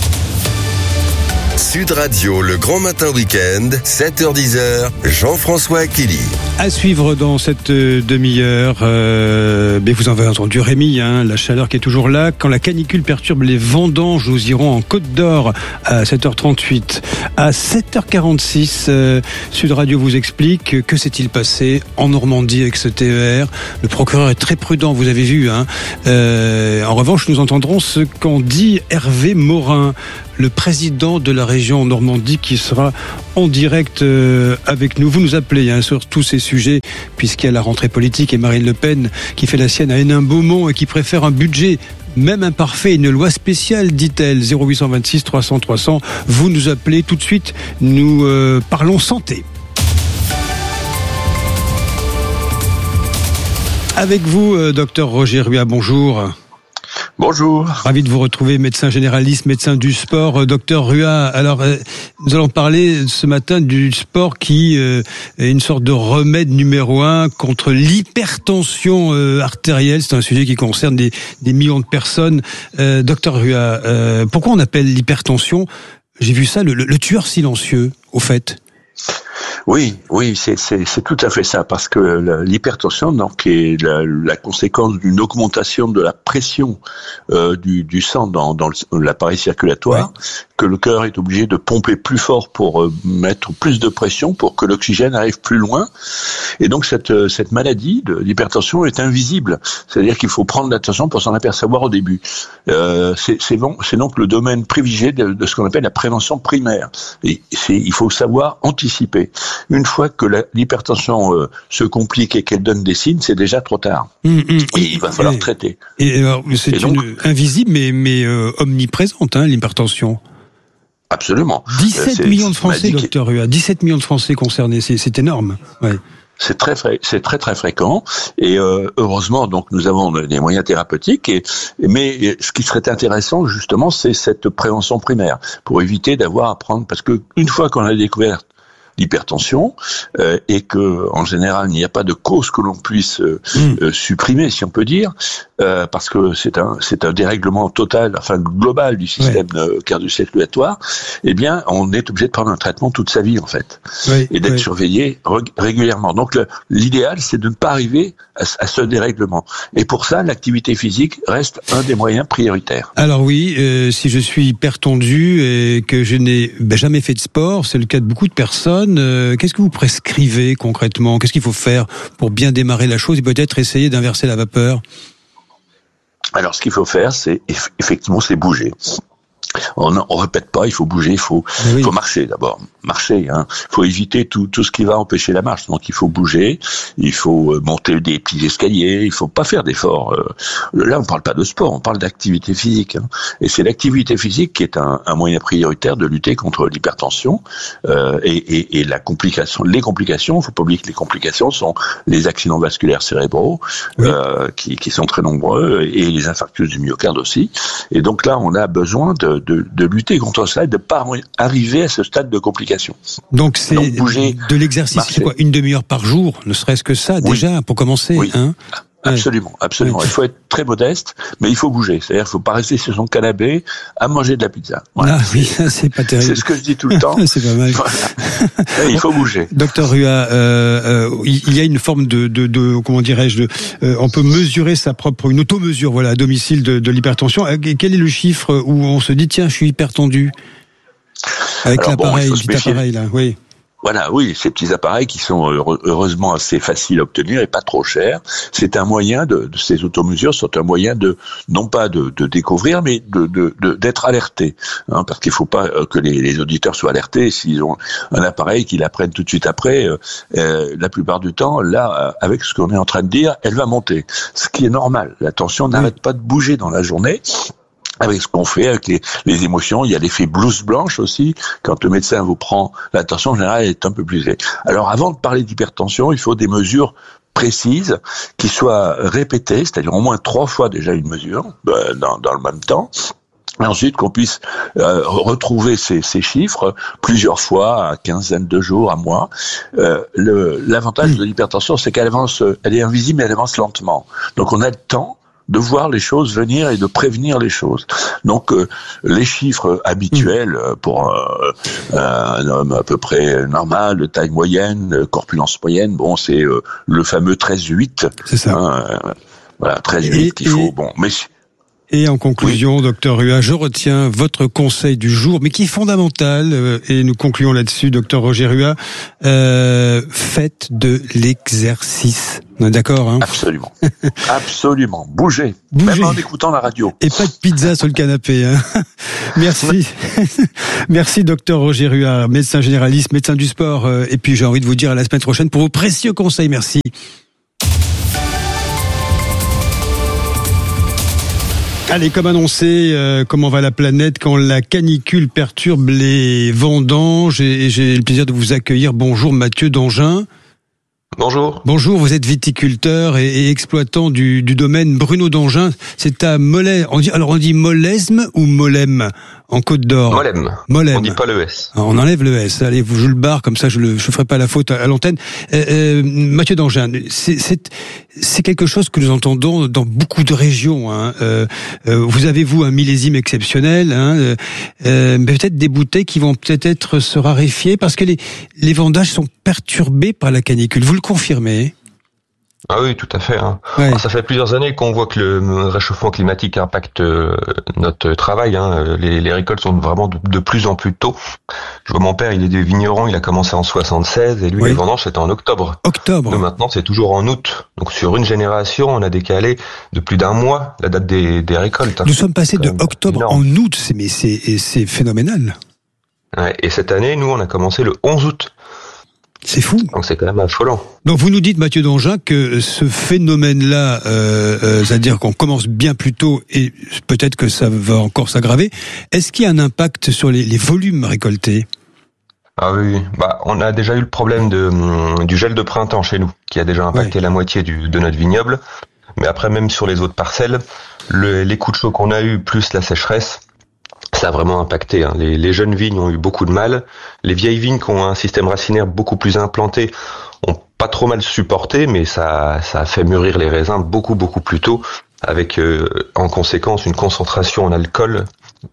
Sud Radio, le grand matin week-end, 7h-10h, Jean-François Akili. À suivre dans cette demi-heure, mais vous en avez entendu Rémi, la chaleur qui est toujours là. Quand la canicule perturbe les vendanges, nous irons en Côte d'Or à 7h38. À 7h46, Sud Radio vous explique que s'est-il passé en Normandie avec ce TER. Le procureur est très prudent, vous avez vu. En revanche, nous entendrons ce qu'en dit Hervé Morin, le président de la région Normandie, qui sera en direct avec nous. Vous nous appelez sur tous ces sujets, puisqu'il y a la rentrée politique et Marine Le Pen qui fait la sienne à Hénin-Beaumont et qui préfère un budget même imparfait, une loi spéciale, dit-elle. 0826 300 300. Vous nous appelez tout de suite. Nous parlons santé. Avec vous, docteur Roger Rua, bonjour. Bonjour. Ravi de vous retrouver, médecin généraliste, médecin du sport. Docteur Rua, alors nous allons parler ce matin du sport qui est une sorte de remède numéro 1 contre l'hypertension artérielle. C'est un sujet qui concerne des millions de personnes. Docteur Rua, pourquoi on appelle l'hypertension, j'ai vu ça, le tueur silencieux, au fait? Oui, c'est tout à fait ça, parce que l'hypertension, donc, est la conséquence d'une augmentation de la pression du sang dans l'appareil circulatoire, ouais, que le cœur est obligé de pomper plus fort pour mettre plus de pression pour que l'oxygène arrive plus loin. Et donc cette maladie de l'hypertension est invisible, c'est-à-dire qu'il faut prendre l'attention pour s'en apercevoir au début. C'est donc le domaine privilégié de ce qu'on appelle la prévention primaire. Et il faut savoir anticiper. Une fois que l'hypertension se complique et qu'elle donne des signes, c'est déjà trop tard. Et il va falloir traiter. Et alors, c'est invisible mais omniprésente, l'hypertension. Absolument. 17 millions de Français, docteur Rua, 17 millions de Français concernés, c'est énorme. Ouais. C'est très fréquent, et heureusement donc nous avons des moyens thérapeutiques, mais ce qui serait intéressant justement, c'est cette prévention primaire pour éviter d'avoir à prendre, parce que une fois qu'on a découvert l'hypertension et que en général il n'y a pas de cause que l'on puisse supprimer, si on peut dire, parce que c'est un dérèglement total, enfin global du système cardio-circulatoire. Eh bien, on est obligé de prendre un traitement toute sa vie en fait, et d'être surveillé régulièrement. Donc l'idéal, c'est de ne pas arriver à ce dérèglement. Et pour ça, l'activité physique reste un des moyens prioritaires. Alors oui, si je suis hyper tendu et que je n'ai jamais fait de sport, c'est le cas de beaucoup de personnes. Qu'est-ce que vous prescrivez concrètement? Qu'est-ce qu'il faut faire pour bien démarrer la chose et peut-être essayer d'inverser la vapeur? Alors, ce qu'il faut faire, c'est effectivement, c'est bouger. On répète pas, il faut bouger, il faut marcher d'abord. Marcher, faut éviter tout ce qui va empêcher la marche. Donc il faut bouger, il faut monter des petits escaliers, il faut pas faire d'efforts. Là, on parle pas de sport, on parle d'activité physique. Et c'est l'activité physique qui est un moyen prioritaire de lutter contre l'hypertension et la complication. Les complications, faut pas oublier que les complications sont les accidents vasculaires cérébraux qui sont très nombreux, et les infarctus du myocarde aussi. Et donc là, on a besoin de lutter contre ça et de ne pas arriver à ce stade de complication. Donc c'est bouger, de l'exercice, marcher. C'est quoi, une demi-heure par jour, ne serait-ce que ça, déjà, pour commencer. Absolument. Il faut être très modeste, mais il faut bouger. C'est-à-dire, il faut pas rester sur son canapé à manger de la pizza. Voilà. Ah oui, c'est pas terrible. C'est ce que je dis tout le temps. C'est pas mal. Voilà. Il faut bouger. Docteur Rua, il y a une forme de comment dirais-je, on peut mesurer une automesure, à domicile de l'hypertension. Quel est le chiffre où on se dit, tiens, je suis hyper tendu? Avec l'appareil, le petit appareil là, oui. Voilà, oui, ces petits appareils qui sont heureusement assez faciles à obtenir et pas trop chers. C'est un moyen ces automesures sont un moyen non pas de découvrir, mais d'être alerté. Hein, parce qu'il faut pas que les auditeurs soient alertés s'ils ont un appareil qu'ils apprennent tout de suite après. La plupart du temps, là, avec ce qu'on est en train de dire, elle va monter. Ce qui est normal. La tension n'arrête pas de bouger dans la journée. Avec ce qu'on fait, avec les émotions, il y a l'effet blouse blanche aussi. Quand le médecin vous prend, la tension générale est un peu plus élevée. Alors avant de parler d'hypertension, il faut des mesures précises qui soient répétées, c'est-à-dire au moins 3 fois déjà une mesure dans le même temps. Et ensuite qu'on puisse retrouver ces chiffres plusieurs fois, à quinzaine de jours, à mois. L'avantage de l'hypertension, c'est qu'elle avance, elle est invisible, mais elle avance lentement. Donc on a le temps de voir les choses venir et de prévenir les choses. Donc les chiffres habituels pour un homme à peu près normal, de taille moyenne, corpulence moyenne, bon, c'est le fameux 13,8. C'est ça. Voilà, 13,8 qu'il faut. Bon, mais et en conclusion, docteur Rua, je retiens votre conseil du jour, mais qui est fondamental, et nous concluons là-dessus, docteur Roger Rua, faites de l'exercice. On est d'accord, hein? Absolument. Absolument. Bougez. Même en écoutant la radio. Et pas de pizza sur le canapé, hein. Merci. Merci, docteur Roger Rua, médecin généraliste, médecin du sport, et puis j'ai envie de vous dire à la semaine prochaine pour vos précieux conseils. Merci. Allez, comme annoncé, comment va la planète quand la canicule perturbe les vendanges, et j'ai le plaisir de vous accueillir. Bonjour Mathieu Dangin. Bonjour. Bonjour, vous êtes viticulteur et exploitant du domaine Bruno Dangin. C'est à Molesme. On dit Molesme ou Molem en Côte d'Or? Molem. On dit pas le S. On enlève le S. Allez, je le barre comme ça, je ferai pas la faute à l'antenne. Mathieu Dangin, c'est quelque chose que nous entendons dans beaucoup de régions. Hein. Vous avez un millésime exceptionnel, hein, peut-être des bouteilles qui vont peut-être se raréfier parce que les vendages sont perturbés par la canicule. Vous le confirmez? Ah oui, tout à fait. Hein. Ouais. Alors, ça fait plusieurs années qu'on voit que le réchauffement climatique impacte notre travail. Hein. Les récoltes sont vraiment de plus en plus tôt. Je vois mon père, il est vigneron, il a commencé en 76 et lui, les vendanges, c'était en octobre. Donc maintenant, c'est toujours en août. Donc sur une génération, on a décalé de plus d'un mois la date des récoltes. Hein. Nous sommes passés de octobre en août, c'est phénoménal. Ouais, et cette année, nous, on a commencé le 11 août. C'est fou. Donc c'est quand même affolant. Donc vous nous dites, Mathieu Dangin, que ce phénomène-là, c'est-à-dire qu'on commence bien plus tôt et peut-être que ça va encore s'aggraver, est-ce qu'il y a un impact sur les volumes récoltés? Ah oui, on a déjà eu le problème du gel de printemps chez nous, qui a déjà impacté la moitié de notre vignoble. Mais après, même sur les autres parcelles, les coups de chaud qu'on a eu, plus la sécheresse, ça a vraiment impacté. Hein. Les jeunes vignes ont eu beaucoup de mal. Les vieilles vignes qui ont un système racinaire beaucoup plus implanté ont pas trop mal supporté, mais ça a fait mûrir les raisins beaucoup plus tôt, avec en conséquence une concentration en alcool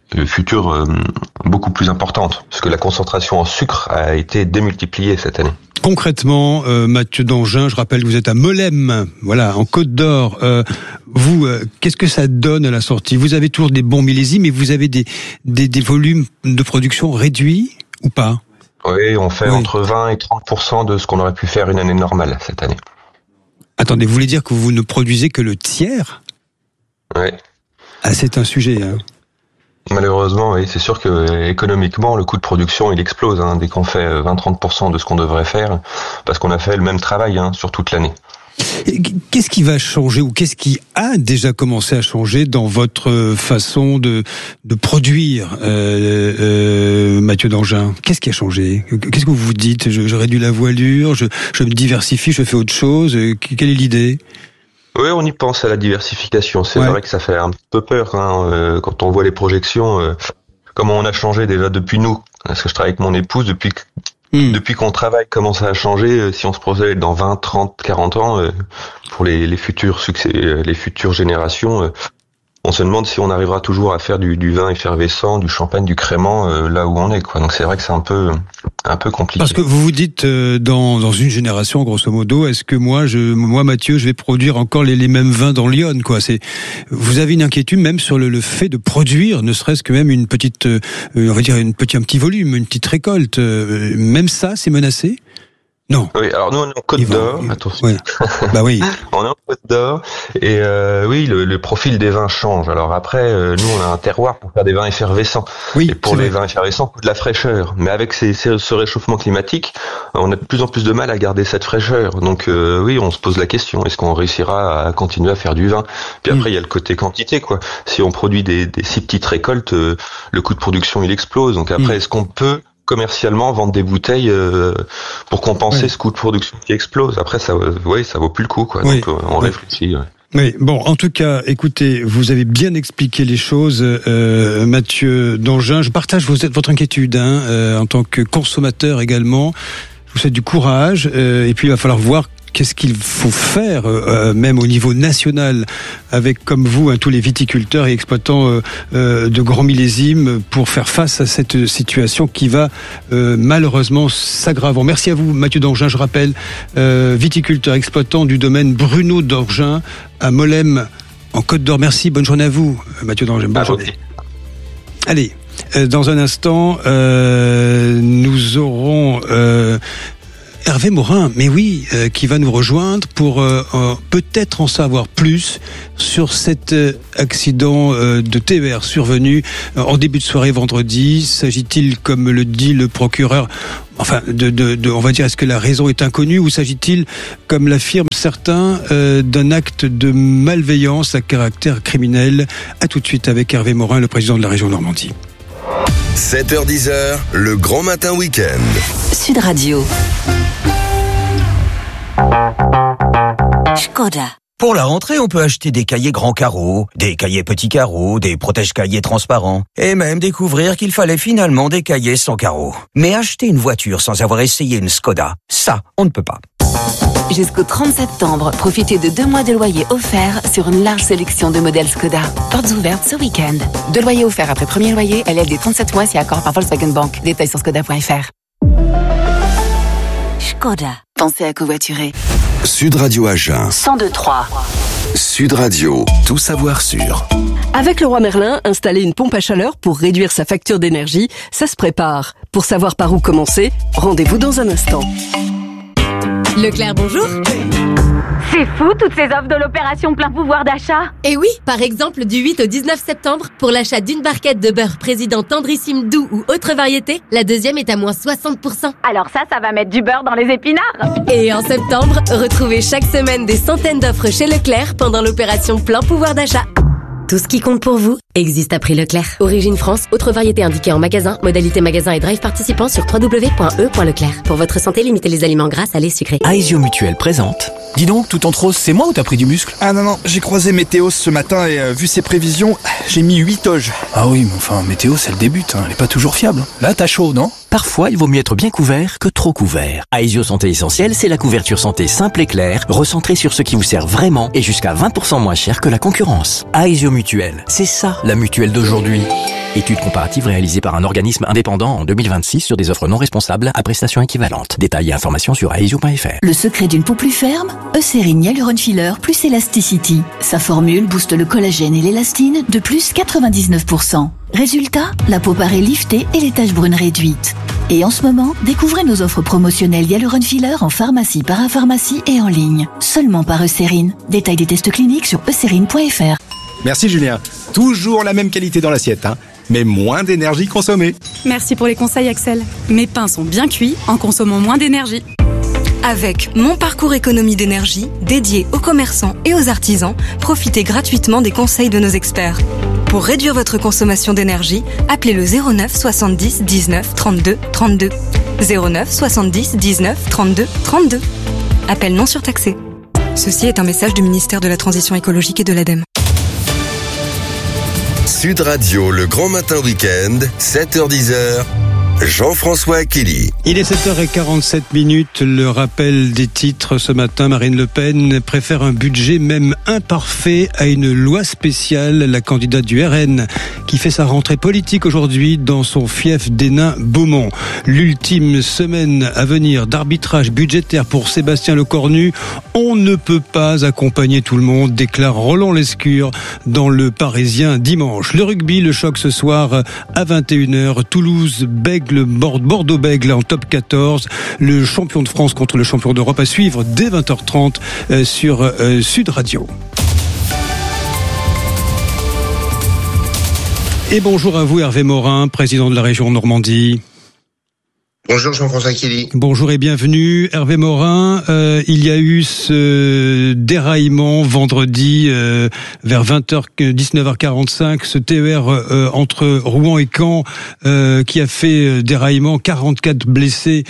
future beaucoup plus importante, parce que la concentration en sucre a été démultipliée cette année. Concrètement, Mathieu Dangin, je rappelle que vous êtes à Molesme, voilà, en Côte d'Or. Vous, qu'est-ce que ça donne à la sortie? Vous avez toujours des bons millésimes, mais vous avez des volumes de production réduits ou pas? Oui, on fait entre 20 et 30% de ce qu'on aurait pu faire une année normale cette année. Attendez, vous voulez dire que vous ne produisez que le tiers? Oui. Ah, c'est un sujet, hein. Malheureusement, oui, c'est sûr que économiquement, le coût de production, il explose dès qu'on fait 20-30% de ce qu'on devrait faire, parce qu'on a fait le même travail sur toute l'année. Qu'est-ce qui va changer ou qu'est-ce qui a déjà commencé à changer dans votre façon de produire, Mathieu Dangin? Qu'est-ce qui a changé? Qu'est-ce que vous vous dites? Je réduis la voilure, je me diversifie, je fais autre chose. Quelle est l'idée? Oui, on y pense à la diversification. C'est vrai que ça fait un peu peur quand on voit les projections, comment on a changé déjà depuis nous. Parce que je travaille avec mon épouse, depuis qu'on travaille, comment ça a changé, si on se projette dans 20, 30, 40 ans, pour les futurs succès, les futures générations, on se demande si on arrivera toujours à faire du vin effervescent, du champagne, du crément là où on est, quoi. Donc c'est vrai que c'est un peu compliqué. Parce que vous vous dites dans une génération, grosso modo, est-ce que moi Mathieu, je vais produire encore les mêmes vins dans l'Yonne, quoi. Vous avez une inquiétude même sur le fait de produire, ne serait-ce que même une petite, on va dire un petit volume, une petite récolte. Même ça, c'est menacé? Non. Oui, alors nous on est en Côte d'Or, attention. Oui. Bah oui. On est en Côte d'Or et oui, le profil des vins change. Alors après, nous on a un terroir pour faire des vins effervescents. Oui. Et pour les vins effervescents, il faut de la fraîcheur. Mais avec ce réchauffement climatique, on a de plus en plus de mal à garder cette fraîcheur. Donc oui, on se pose la question, est-ce qu'on réussira à continuer à faire du vin? Puis après, il y a le côté quantité, quoi. Si on produit des si petites récoltes, le coût de production il explose. Donc après, est-ce qu'on peut commercialement vendre des bouteilles pour compenser ce coût de production qui explose? Après, ça vaut plus le coup, quoi. Donc on réfléchit. Ouais. Oui, bon, en tout cas, écoutez, vous avez bien expliqué les choses, Mathieu Dangin. Je partage votre inquiétude en tant que consommateur également. Je vous souhaite du courage, et puis il va falloir voir qu'est-ce qu'il faut faire, même au niveau national, avec comme vous tous les viticulteurs et exploitants de grands millésimes, pour faire face à cette situation qui va malheureusement s'aggravant. Merci à vous, Mathieu Dangin. Je rappelle, viticulteur, exploitant du domaine Bruno Dorgin à Molem, en Côte d'Or. Merci, bonne journée à vous, Mathieu Dangin. Bonne journée. Allez, dans un instant, nous aurons Hervé Morin, mais oui, qui va nous rejoindre pour peut-être en savoir plus sur cet accident de TER survenu en début de soirée vendredi. S'agit-il, comme le dit le procureur, enfin, on va dire, est-ce que la raison est inconnue, ou s'agit-il, comme l'affirment certains, d'un acte de malveillance à caractère criminel? À tout de suite avec Hervé Morin, le président de la région Normandie. 7h-10h, le grand matin week-end. Sud Radio. Škoda. Pour la rentrée, on peut acheter des cahiers grands carreaux, des cahiers petits carreaux, des protège-cahiers transparents, et même découvrir qu'il fallait finalement des cahiers sans carreaux. Mais acheter une voiture sans avoir essayé une Škoda, ça, on ne peut pas. Jusqu'au 30 septembre, profitez de 2 mois de loyer offerts sur une large sélection de modèles Škoda. Portes ouvertes ce week-end. 2 loyers offerts après premier loyer, LLD 37 mois si accord par Volkswagen Bank. Détails sur škoda.fr. Škoda. Pensez à covoiturer. Sud Radio Agen. 102.3. Sud Radio, tout savoir sûr. Avec Leroy Merlin, installer une pompe à chaleur pour réduire sa facture d'énergie, ça se prépare. Pour savoir par où commencer, rendez-vous dans un instant. Leclerc, bonjour. C'est fou, toutes ces offres de l'opération plein pouvoir d'achat. Et oui, par exemple, du 8 au 19 septembre, pour l'achat d'une barquette de beurre président tendrissime doux ou autre variété, la deuxième est à moins 60%. Alors ça va mettre du beurre dans les épinards. Et en septembre, retrouvez chaque semaine des centaines d'offres chez Leclerc pendant l'opération plein pouvoir d'achat. Tout ce qui compte pour vous existe à prix Leclerc. Origine France, autre variété indiquée en magasin, modalité magasin et drive participant sur www.e.leclerc. Pour votre santé, limitez les aliments gras, salés, sucrés. Aesio Mutuelle présente. Dis donc, tout en rose, c'est moi ou t'as pris du muscle? Ah non, j'ai croisé Météo ce matin et vu ses prévisions, j'ai mis 8 toges. Ah oui, mais enfin, Météo, c'est le début, elle est pas toujours fiable. Là, t'as chaud, non? Parfois, il vaut mieux être bien couvert que trop couvert. Aesio Santé Essentielle, c'est la couverture santé simple et claire, recentrée sur ce qui vous sert vraiment et jusqu'à 20% moins cher que la concurrence. Aesio Mutuelle, c'est ça, la mutuelle d'aujourd'hui. Étude comparative réalisée par un organisme indépendant en 2026 sur des offres non responsables à prestations équivalentes. Détails et informations sur aesio.fr. Le secret d'une peau plus ferme, Eucérine Hyaluron Filler plus Elasticity. Sa formule booste le collagène et l'élastine de plus 99%. Résultat, la peau paraît liftée et les taches brunes réduites. Et en ce moment, découvrez nos offres promotionnelles Hyaluron Filler en pharmacie, parapharmacie et en ligne. Seulement par Eucérine. Détails des tests cliniques sur eucérine.fr. Merci Julien. Toujours la même qualité dans l'assiette, mais moins d'énergie consommée. Merci pour les conseils, Axel. Mes pains sont bien cuits en consommant moins d'énergie. Avec Mon Parcours Économie d'énergie, dédié aux commerçants et aux artisans, profitez gratuitement des conseils de nos experts. Pour réduire votre consommation d'énergie, appelez le 09 70 19 32 32. 09 70 19 32 32. Appel non surtaxé. Ceci est un message du ministère de la Transition écologique et de l'ADEME. Sud Radio, le grand matin week-end, 7h-10h, Jean-François Achilly. Il est 7h47, le rappel des titres ce matin. Marine Le Pen préfère un budget même imparfait à une loi spéciale. La candidate du RN qui fait sa rentrée politique aujourd'hui dans son fief d'Hénin-Beaumont. L'ultime semaine à venir d'arbitrage budgétaire pour Sébastien Lecornu. On ne peut pas accompagner tout le monde, déclare Roland Lescure dans Le Parisien dimanche. Le rugby, le choc ce soir à 21h. Toulouse-Bègles, Bordeaux-Bègles en top 14. Le champion de France contre le champion d'Europe à suivre dès 20h30 sur Sud Radio. Et bonjour à vous Hervé Morin, président de la région Normandie. Bonjour Jean-François Achilly. Bonjour et bienvenue Hervé Morin. Il y a eu ce déraillement vendredi vers 19h45, ce TER entre Rouen et Caen qui a fait déraillement, 44 blessés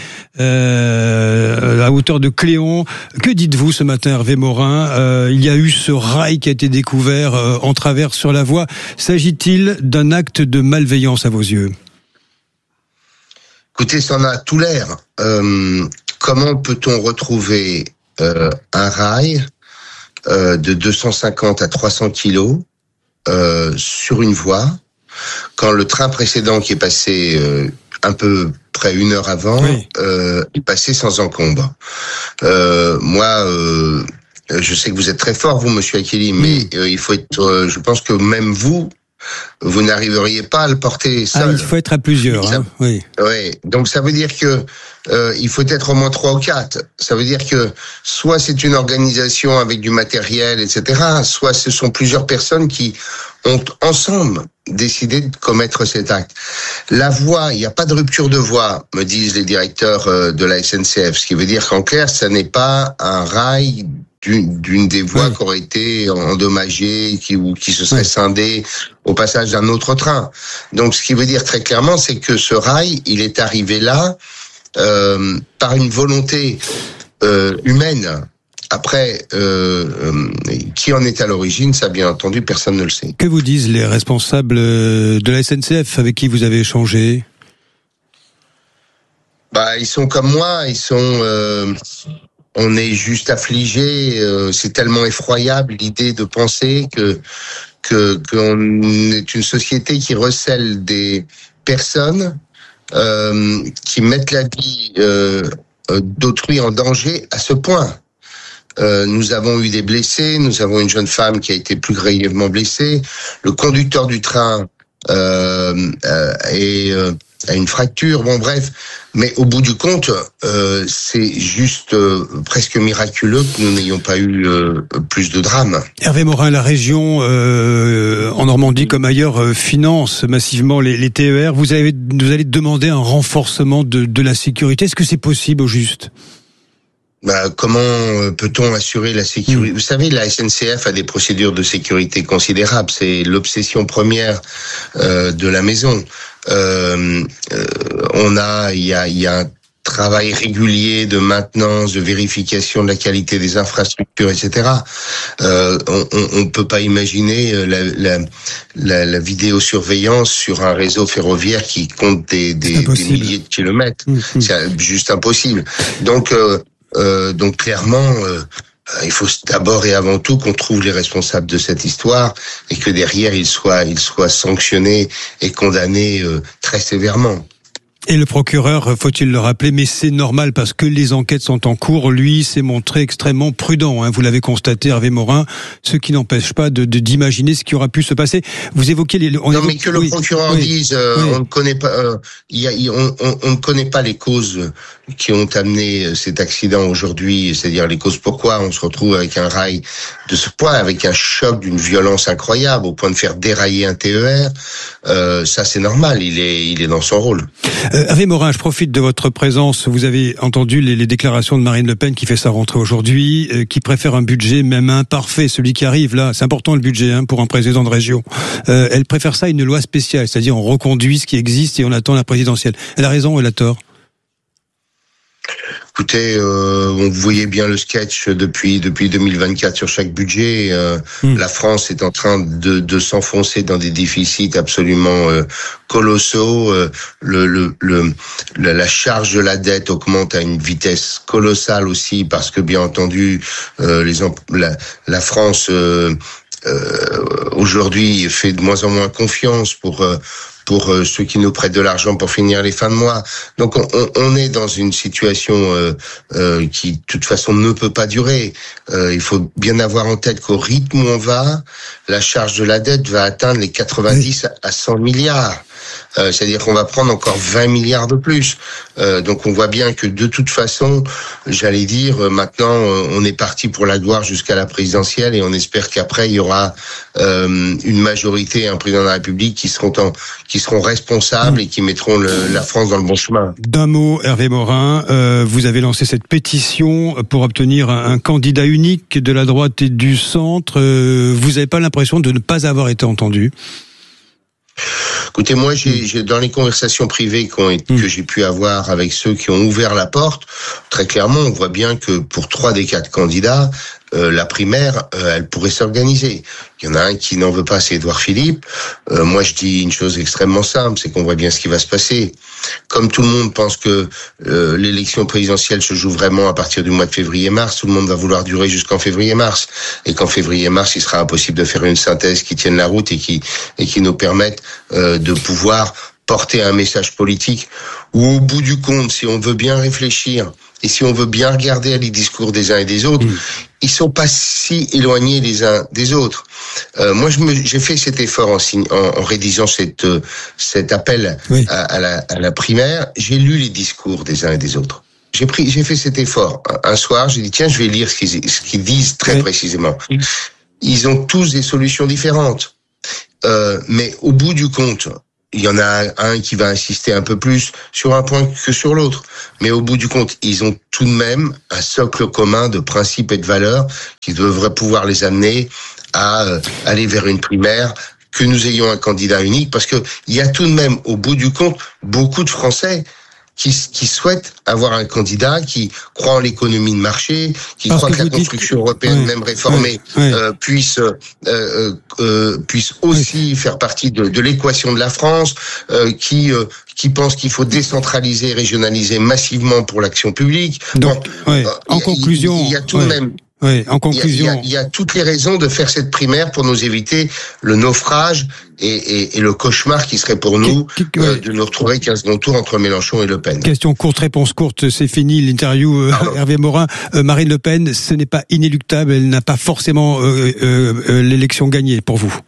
à hauteur de Cléon. Que dites-vous ce matin Hervé Morin? Il y a eu ce rail qui a été découvert en travers sur la voie. S'agit-il d'un acte de malveillance à vos yeux? Écoutez, ça en a tout l'air. Comment peut-on retrouver un rail de 250 à 300 kilos sur une voie quand le train précédent qui est passé un peu près 1 heure avant est passé sans encombre. Moi, je sais que vous êtes très fort, vous, monsieur Achilly, mais il faut être. Je pense que même vous n'arriveriez pas à le porter seul. Il faut être à plusieurs. Oui. Donc ça veut dire que il faut être au moins 3 ou 4. Ça veut dire que soit c'est une organisation avec du matériel, etc., soit ce sont plusieurs personnes qui ont ensemble décidé de commettre cet acte. La voie, il n'y a pas de rupture de voie, me disent les directeurs de la SNCF, ce qui veut dire qu'en clair, ça n'est pas un rail d'une des voies qui aurait été endommagée ou qui se serait scindée au passage d'un autre train. Donc ce qui veut dire très clairement, c'est que ce rail, il est arrivé là par une volonté humaine. Après, qui en est à l'origine, ça bien entendu, personne ne le sait. Que vous disent les responsables de la SNCF avec qui vous avez échangé? Ils sont comme moi, on est juste affligés. C'est tellement effroyable l'idée de penser qu'on est une société qui recèle des personnes qui mettent la vie d'autrui en danger à ce point. Nous avons eu des blessés, nous avons une jeune femme qui a été plus grièvement blessée, le conducteur du train a une fracture, bon bref, mais au bout du compte, c'est juste presque miraculeux que nous n'ayons pas eu plus de drames. Hervé Morin, la région en Normandie comme ailleurs finance massivement les TER. Vous allez demander un renforcement de la sécurité. Est-ce que c'est possible au juste? Comment peut-on assurer la sécurité? Vous savez, la SNCF a des procédures de sécurité considérables. C'est l'obsession première de la maison. Il y a un travail régulier de maintenance, de vérification de la qualité des infrastructures, etc. On peut pas imaginer la vidéosurveillance sur un réseau ferroviaire qui compte des milliers de kilomètres. C'est juste impossible. Donc clairement, il faut d'abord et avant tout qu'on trouve les responsables de cette histoire et que derrière ils soient sanctionnés et condamnés très sévèrement. Et le procureur, faut-il le rappeler, mais c'est normal parce que les enquêtes sont en cours, lui s'est montré extrêmement prudent, vous l'avez constaté Hervé Morin, ce qui n'empêche pas d'imaginer ce qui aura pu se passer. Vous évoquez les... mais que le procureur dise, on ne connaît pas, on ne connaît pas les causes qui ont amené cet accident aujourd'hui, c'est-à-dire les causes pourquoi on se retrouve avec un rail de ce point, avec un choc d'une violence incroyable au point de faire dérailler un TER. Ça c'est normal, il est dans son rôle. Hervé Morin, je profite de votre présence. Vous avez entendu les déclarations de Marine Le Pen qui fait sa rentrée aujourd'hui, qui préfère un budget même imparfait, celui qui arrive là. C'est important le budget pour un président de région. Elle préfère ça à une loi spéciale, c'est-à-dire on reconduit ce qui existe et on attend la présidentielle. Elle a raison ou elle a tort? Écoutez, vous voyez bien le sketch depuis 2024 sur chaque budget. La France est en train de s'enfoncer dans des déficits absolument colossaux. La charge de la dette augmente à une vitesse colossale aussi parce que bien entendu la France aujourd'hui fait de moins en moins confiance pour ceux qui nous prêtent de l'argent pour finir les fins de mois. Donc on est dans une situation qui de toute façon ne peut pas durer. Il faut bien avoir en tête qu'au rythme où on va, la charge de la dette va atteindre les 90 à 100 milliards. C'est-à-dire qu'on va prendre encore 20 milliards de plus. Donc on voit bien que de toute façon, j'allais dire, maintenant on est parti pour la gloire jusqu'à la présidentielle et on espère qu'après il y aura une majorité, un président de la République qui seront responsables et qui mettront la France dans le bon chemin. D'un mot, Hervé Morin, vous avez lancé cette pétition pour obtenir un candidat unique de la droite et du centre. Vous n'avez pas l'impression de ne pas avoir été entendu ? Écoutez, moi, j'ai dans les conversations privées que j'ai pu avoir avec ceux qui ont ouvert la porte, très clairement, on voit bien que pour 3 des 4 candidats, la primaire, elle pourrait s'organiser. Il y en a un qui n'en veut pas, c'est Édouard Philippe. Moi, je dis une chose extrêmement simple, c'est qu'on voit bien ce qui va se passer. Comme tout le monde pense que l'élection présidentielle se joue vraiment à partir du mois de février-mars, tout le monde va vouloir durer jusqu'en février-mars. Et qu'en février-mars, il sera impossible de faire une synthèse qui tienne la route et qui nous permette de pouvoir porter un message politique où, au bout du compte, si on veut bien réfléchir et si on veut bien regarder les discours des uns et des autres, ils sont pas si éloignés les uns des autres. Moi, j'ai fait cet effort en rédigeant cet appel à la primaire. J'ai lu les discours des uns et des autres. J'ai fait cet effort. Un soir, j'ai dit, tiens, je vais lire ce qu'ils disent très précisément. Ils ont tous des solutions différentes. Mais au bout du compte, il y en a un qui va insister un peu plus sur un point que sur l'autre. Mais au bout du compte, ils ont tout de même un socle commun de principes et de valeurs qui devraient pouvoir les amener à aller vers une primaire, que nous ayons un candidat unique, parce que il y a tout de même, au bout du compte, beaucoup de Français qui souhaitent avoir un candidat qui croit en l'économie de marché, qui croit que la construction européenne, même réformée, puisse aussi faire partie de l'équation de la France, qui pense qu'il faut décentraliser, régionaliser massivement pour l'action publique. Donc, en conclusion, il y a tout de même. Oui, en conclusion, il y a toutes les raisons de faire cette primaire pour nous éviter le naufrage et le cauchemar qui serait pour nous de nous retrouver 15 second tour entre Mélenchon et Le Pen. Question courte, réponse courte, c'est fini l'interview. Hervé Morin, Marine Le Pen, ce n'est pas inéluctable, elle n'a pas forcément l'élection gagnée pour vous.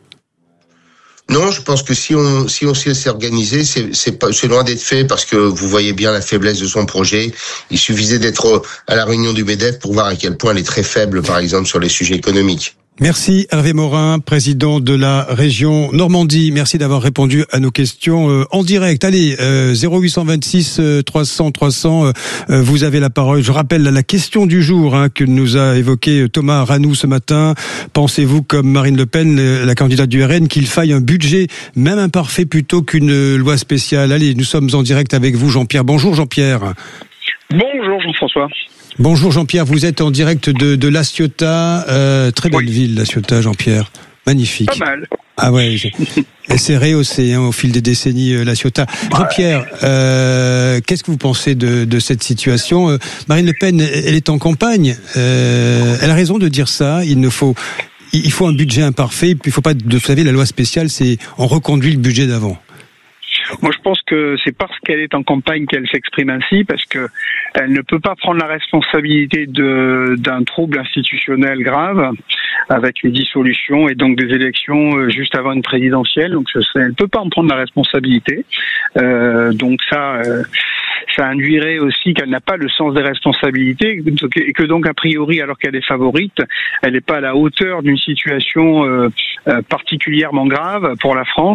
Non, je pense que si on s'est organisé, c'est loin d'être fait parce que vous voyez bien la faiblesse de son projet. Il suffisait d'être à la réunion du MEDEF pour voir à quel point elle est très faible, par exemple, sur les sujets économiques. Merci Hervé Morin, président de la région Normandie. Merci d'avoir répondu à nos questions en direct. Allez, 0826 300 300, vous avez la parole. Je rappelle la question du jour que nous a évoqué Thomas Ranou ce matin. Pensez-vous, comme Marine Le Pen, la candidate du RN, qu'il faille un budget, même imparfait, plutôt qu'une loi spéciale? Allez, nous sommes en direct avec vous, Jean-Pierre. Bonjour Jean-Pierre. Bonjour Jean-François. Bonjour Jean-Pierre, vous êtes en direct de La Ciotat, très belle ville La Ciotat, Jean-Pierre, magnifique. Pas mal. Ah ouais, elle s'est rehaussée au fil des décennies, La Ciotat. Jean-Pierre, qu'est-ce que vous pensez de cette situation? Marine Le Pen, elle est en campagne, elle a raison de dire ça, il faut un budget imparfait, puis il faut pas, vous savez, la loi spéciale, c'est on reconduit le budget d'avant. Moi, je pense que c'est parce qu'elle est en campagne qu'elle s'exprime ainsi, parce que elle ne peut pas prendre la responsabilité d'un trouble institutionnel grave, avec les dissolutions et donc des élections juste avant une présidentielle. Donc, elle ne peut pas en prendre la responsabilité. Donc ça induirait aussi qu'elle n'a pas le sens des responsabilités et que donc a priori, alors qu'elle est favorite, elle n'est pas à la hauteur d'une situation particulièrement grave pour la France,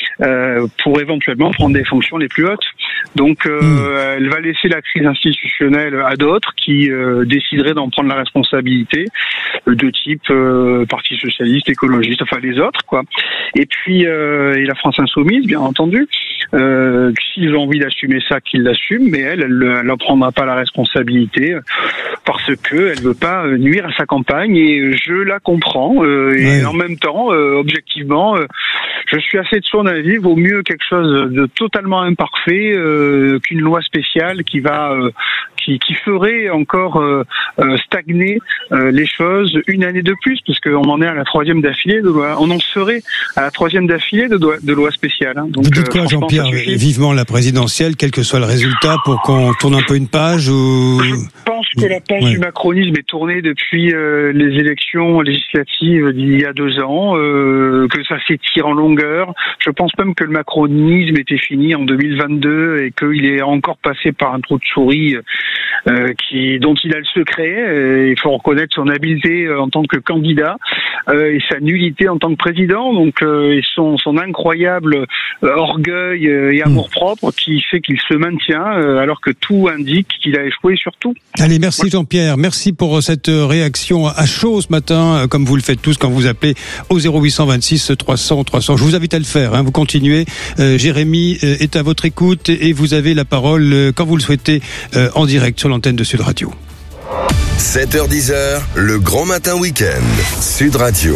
pour éventuellement prendre des fonctions les plus hautes. Donc elle va laisser la crise institutionnelle à d'autres qui décideraient d'en prendre la responsabilité, de type Parti socialiste, écologiste, enfin les autres quoi. Et puis et la France insoumise, bien entendu. S'ils ont envie d'assumer ça, qu'ils l'assument, mais elle n'en prendra pas la responsabilité parce que elle veut pas nuire à sa campagne, et je la comprends. Et en même temps, objectivement, je suis assez de son avis. Vaut mieux quelque chose de totalement imparfait qu'une loi spéciale qui ferait encore stagner les choses une année de plus, parce qu'on en est à la 3e d'affilée de loi. On en serait à la 3e d'affilée de loi spéciale. Hein. Donc, vous dites quoi, Jean-Pierre? Vivement la présidentielle, quel que soit le résultat, pour qu'on tourne un peu une page ou... Je pense que la page du macronisme est tournée depuis les élections législatives d'il y a 2 ans, que ça s'étire en longueur. Je pense même que le macronisme était fini en 2022 et qu'il est encore passé par un trou de souris dont il a le secret. Il faut reconnaître son habileté en tant que candidat et sa nullité en tant que président. Donc et son incroyable orgueil et amour-propre qui fait qu'il se maintient alors que tout indique qu'il a échoué sur tout. Allez, merci Jean-Pierre, merci pour cette réaction à chaud ce matin, comme vous le faites tous quand vous appelez au 0826 300 300. Je vous invite à le faire, hein, vous continuez. Jérémy est à votre écoute et vous avez la parole quand vous le souhaitez en direct sur l'antenne de Sud Radio. 7h-10h, le grand matin week-end, Sud Radio.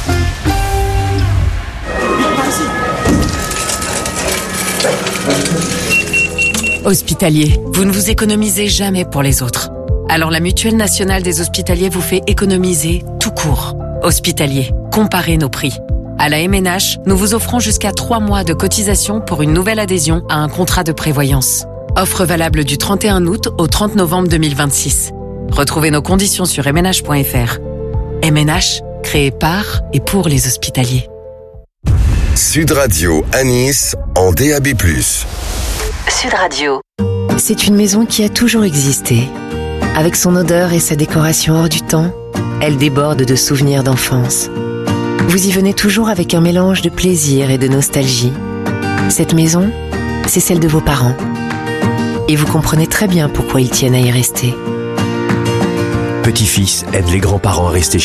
Hospitalier, vous ne vous économisez jamais pour les autres. Alors la Mutuelle nationale des hospitaliers vous fait économiser tout court. Hospitalier, comparez nos prix. À la MNH, nous vous offrons jusqu'à 3 mois de cotisation pour une nouvelle adhésion à un contrat de prévoyance. Offre valable du 31 août au 30 novembre 2026. Retrouvez nos conditions sur mnh.fr. MNH, créé par et pour les hospitaliers. Sud Radio à Nice en DAB+. Sud Radio. C'est une maison qui a toujours existé. Avec son odeur et sa décoration hors du temps, elle déborde de souvenirs d'enfance. Vous y venez toujours avec un mélange de plaisir et de nostalgie. Cette maison, c'est celle de vos parents. Et vous comprenez très bien pourquoi ils tiennent à y rester. Petit-fils aide les grands-parents à rester chez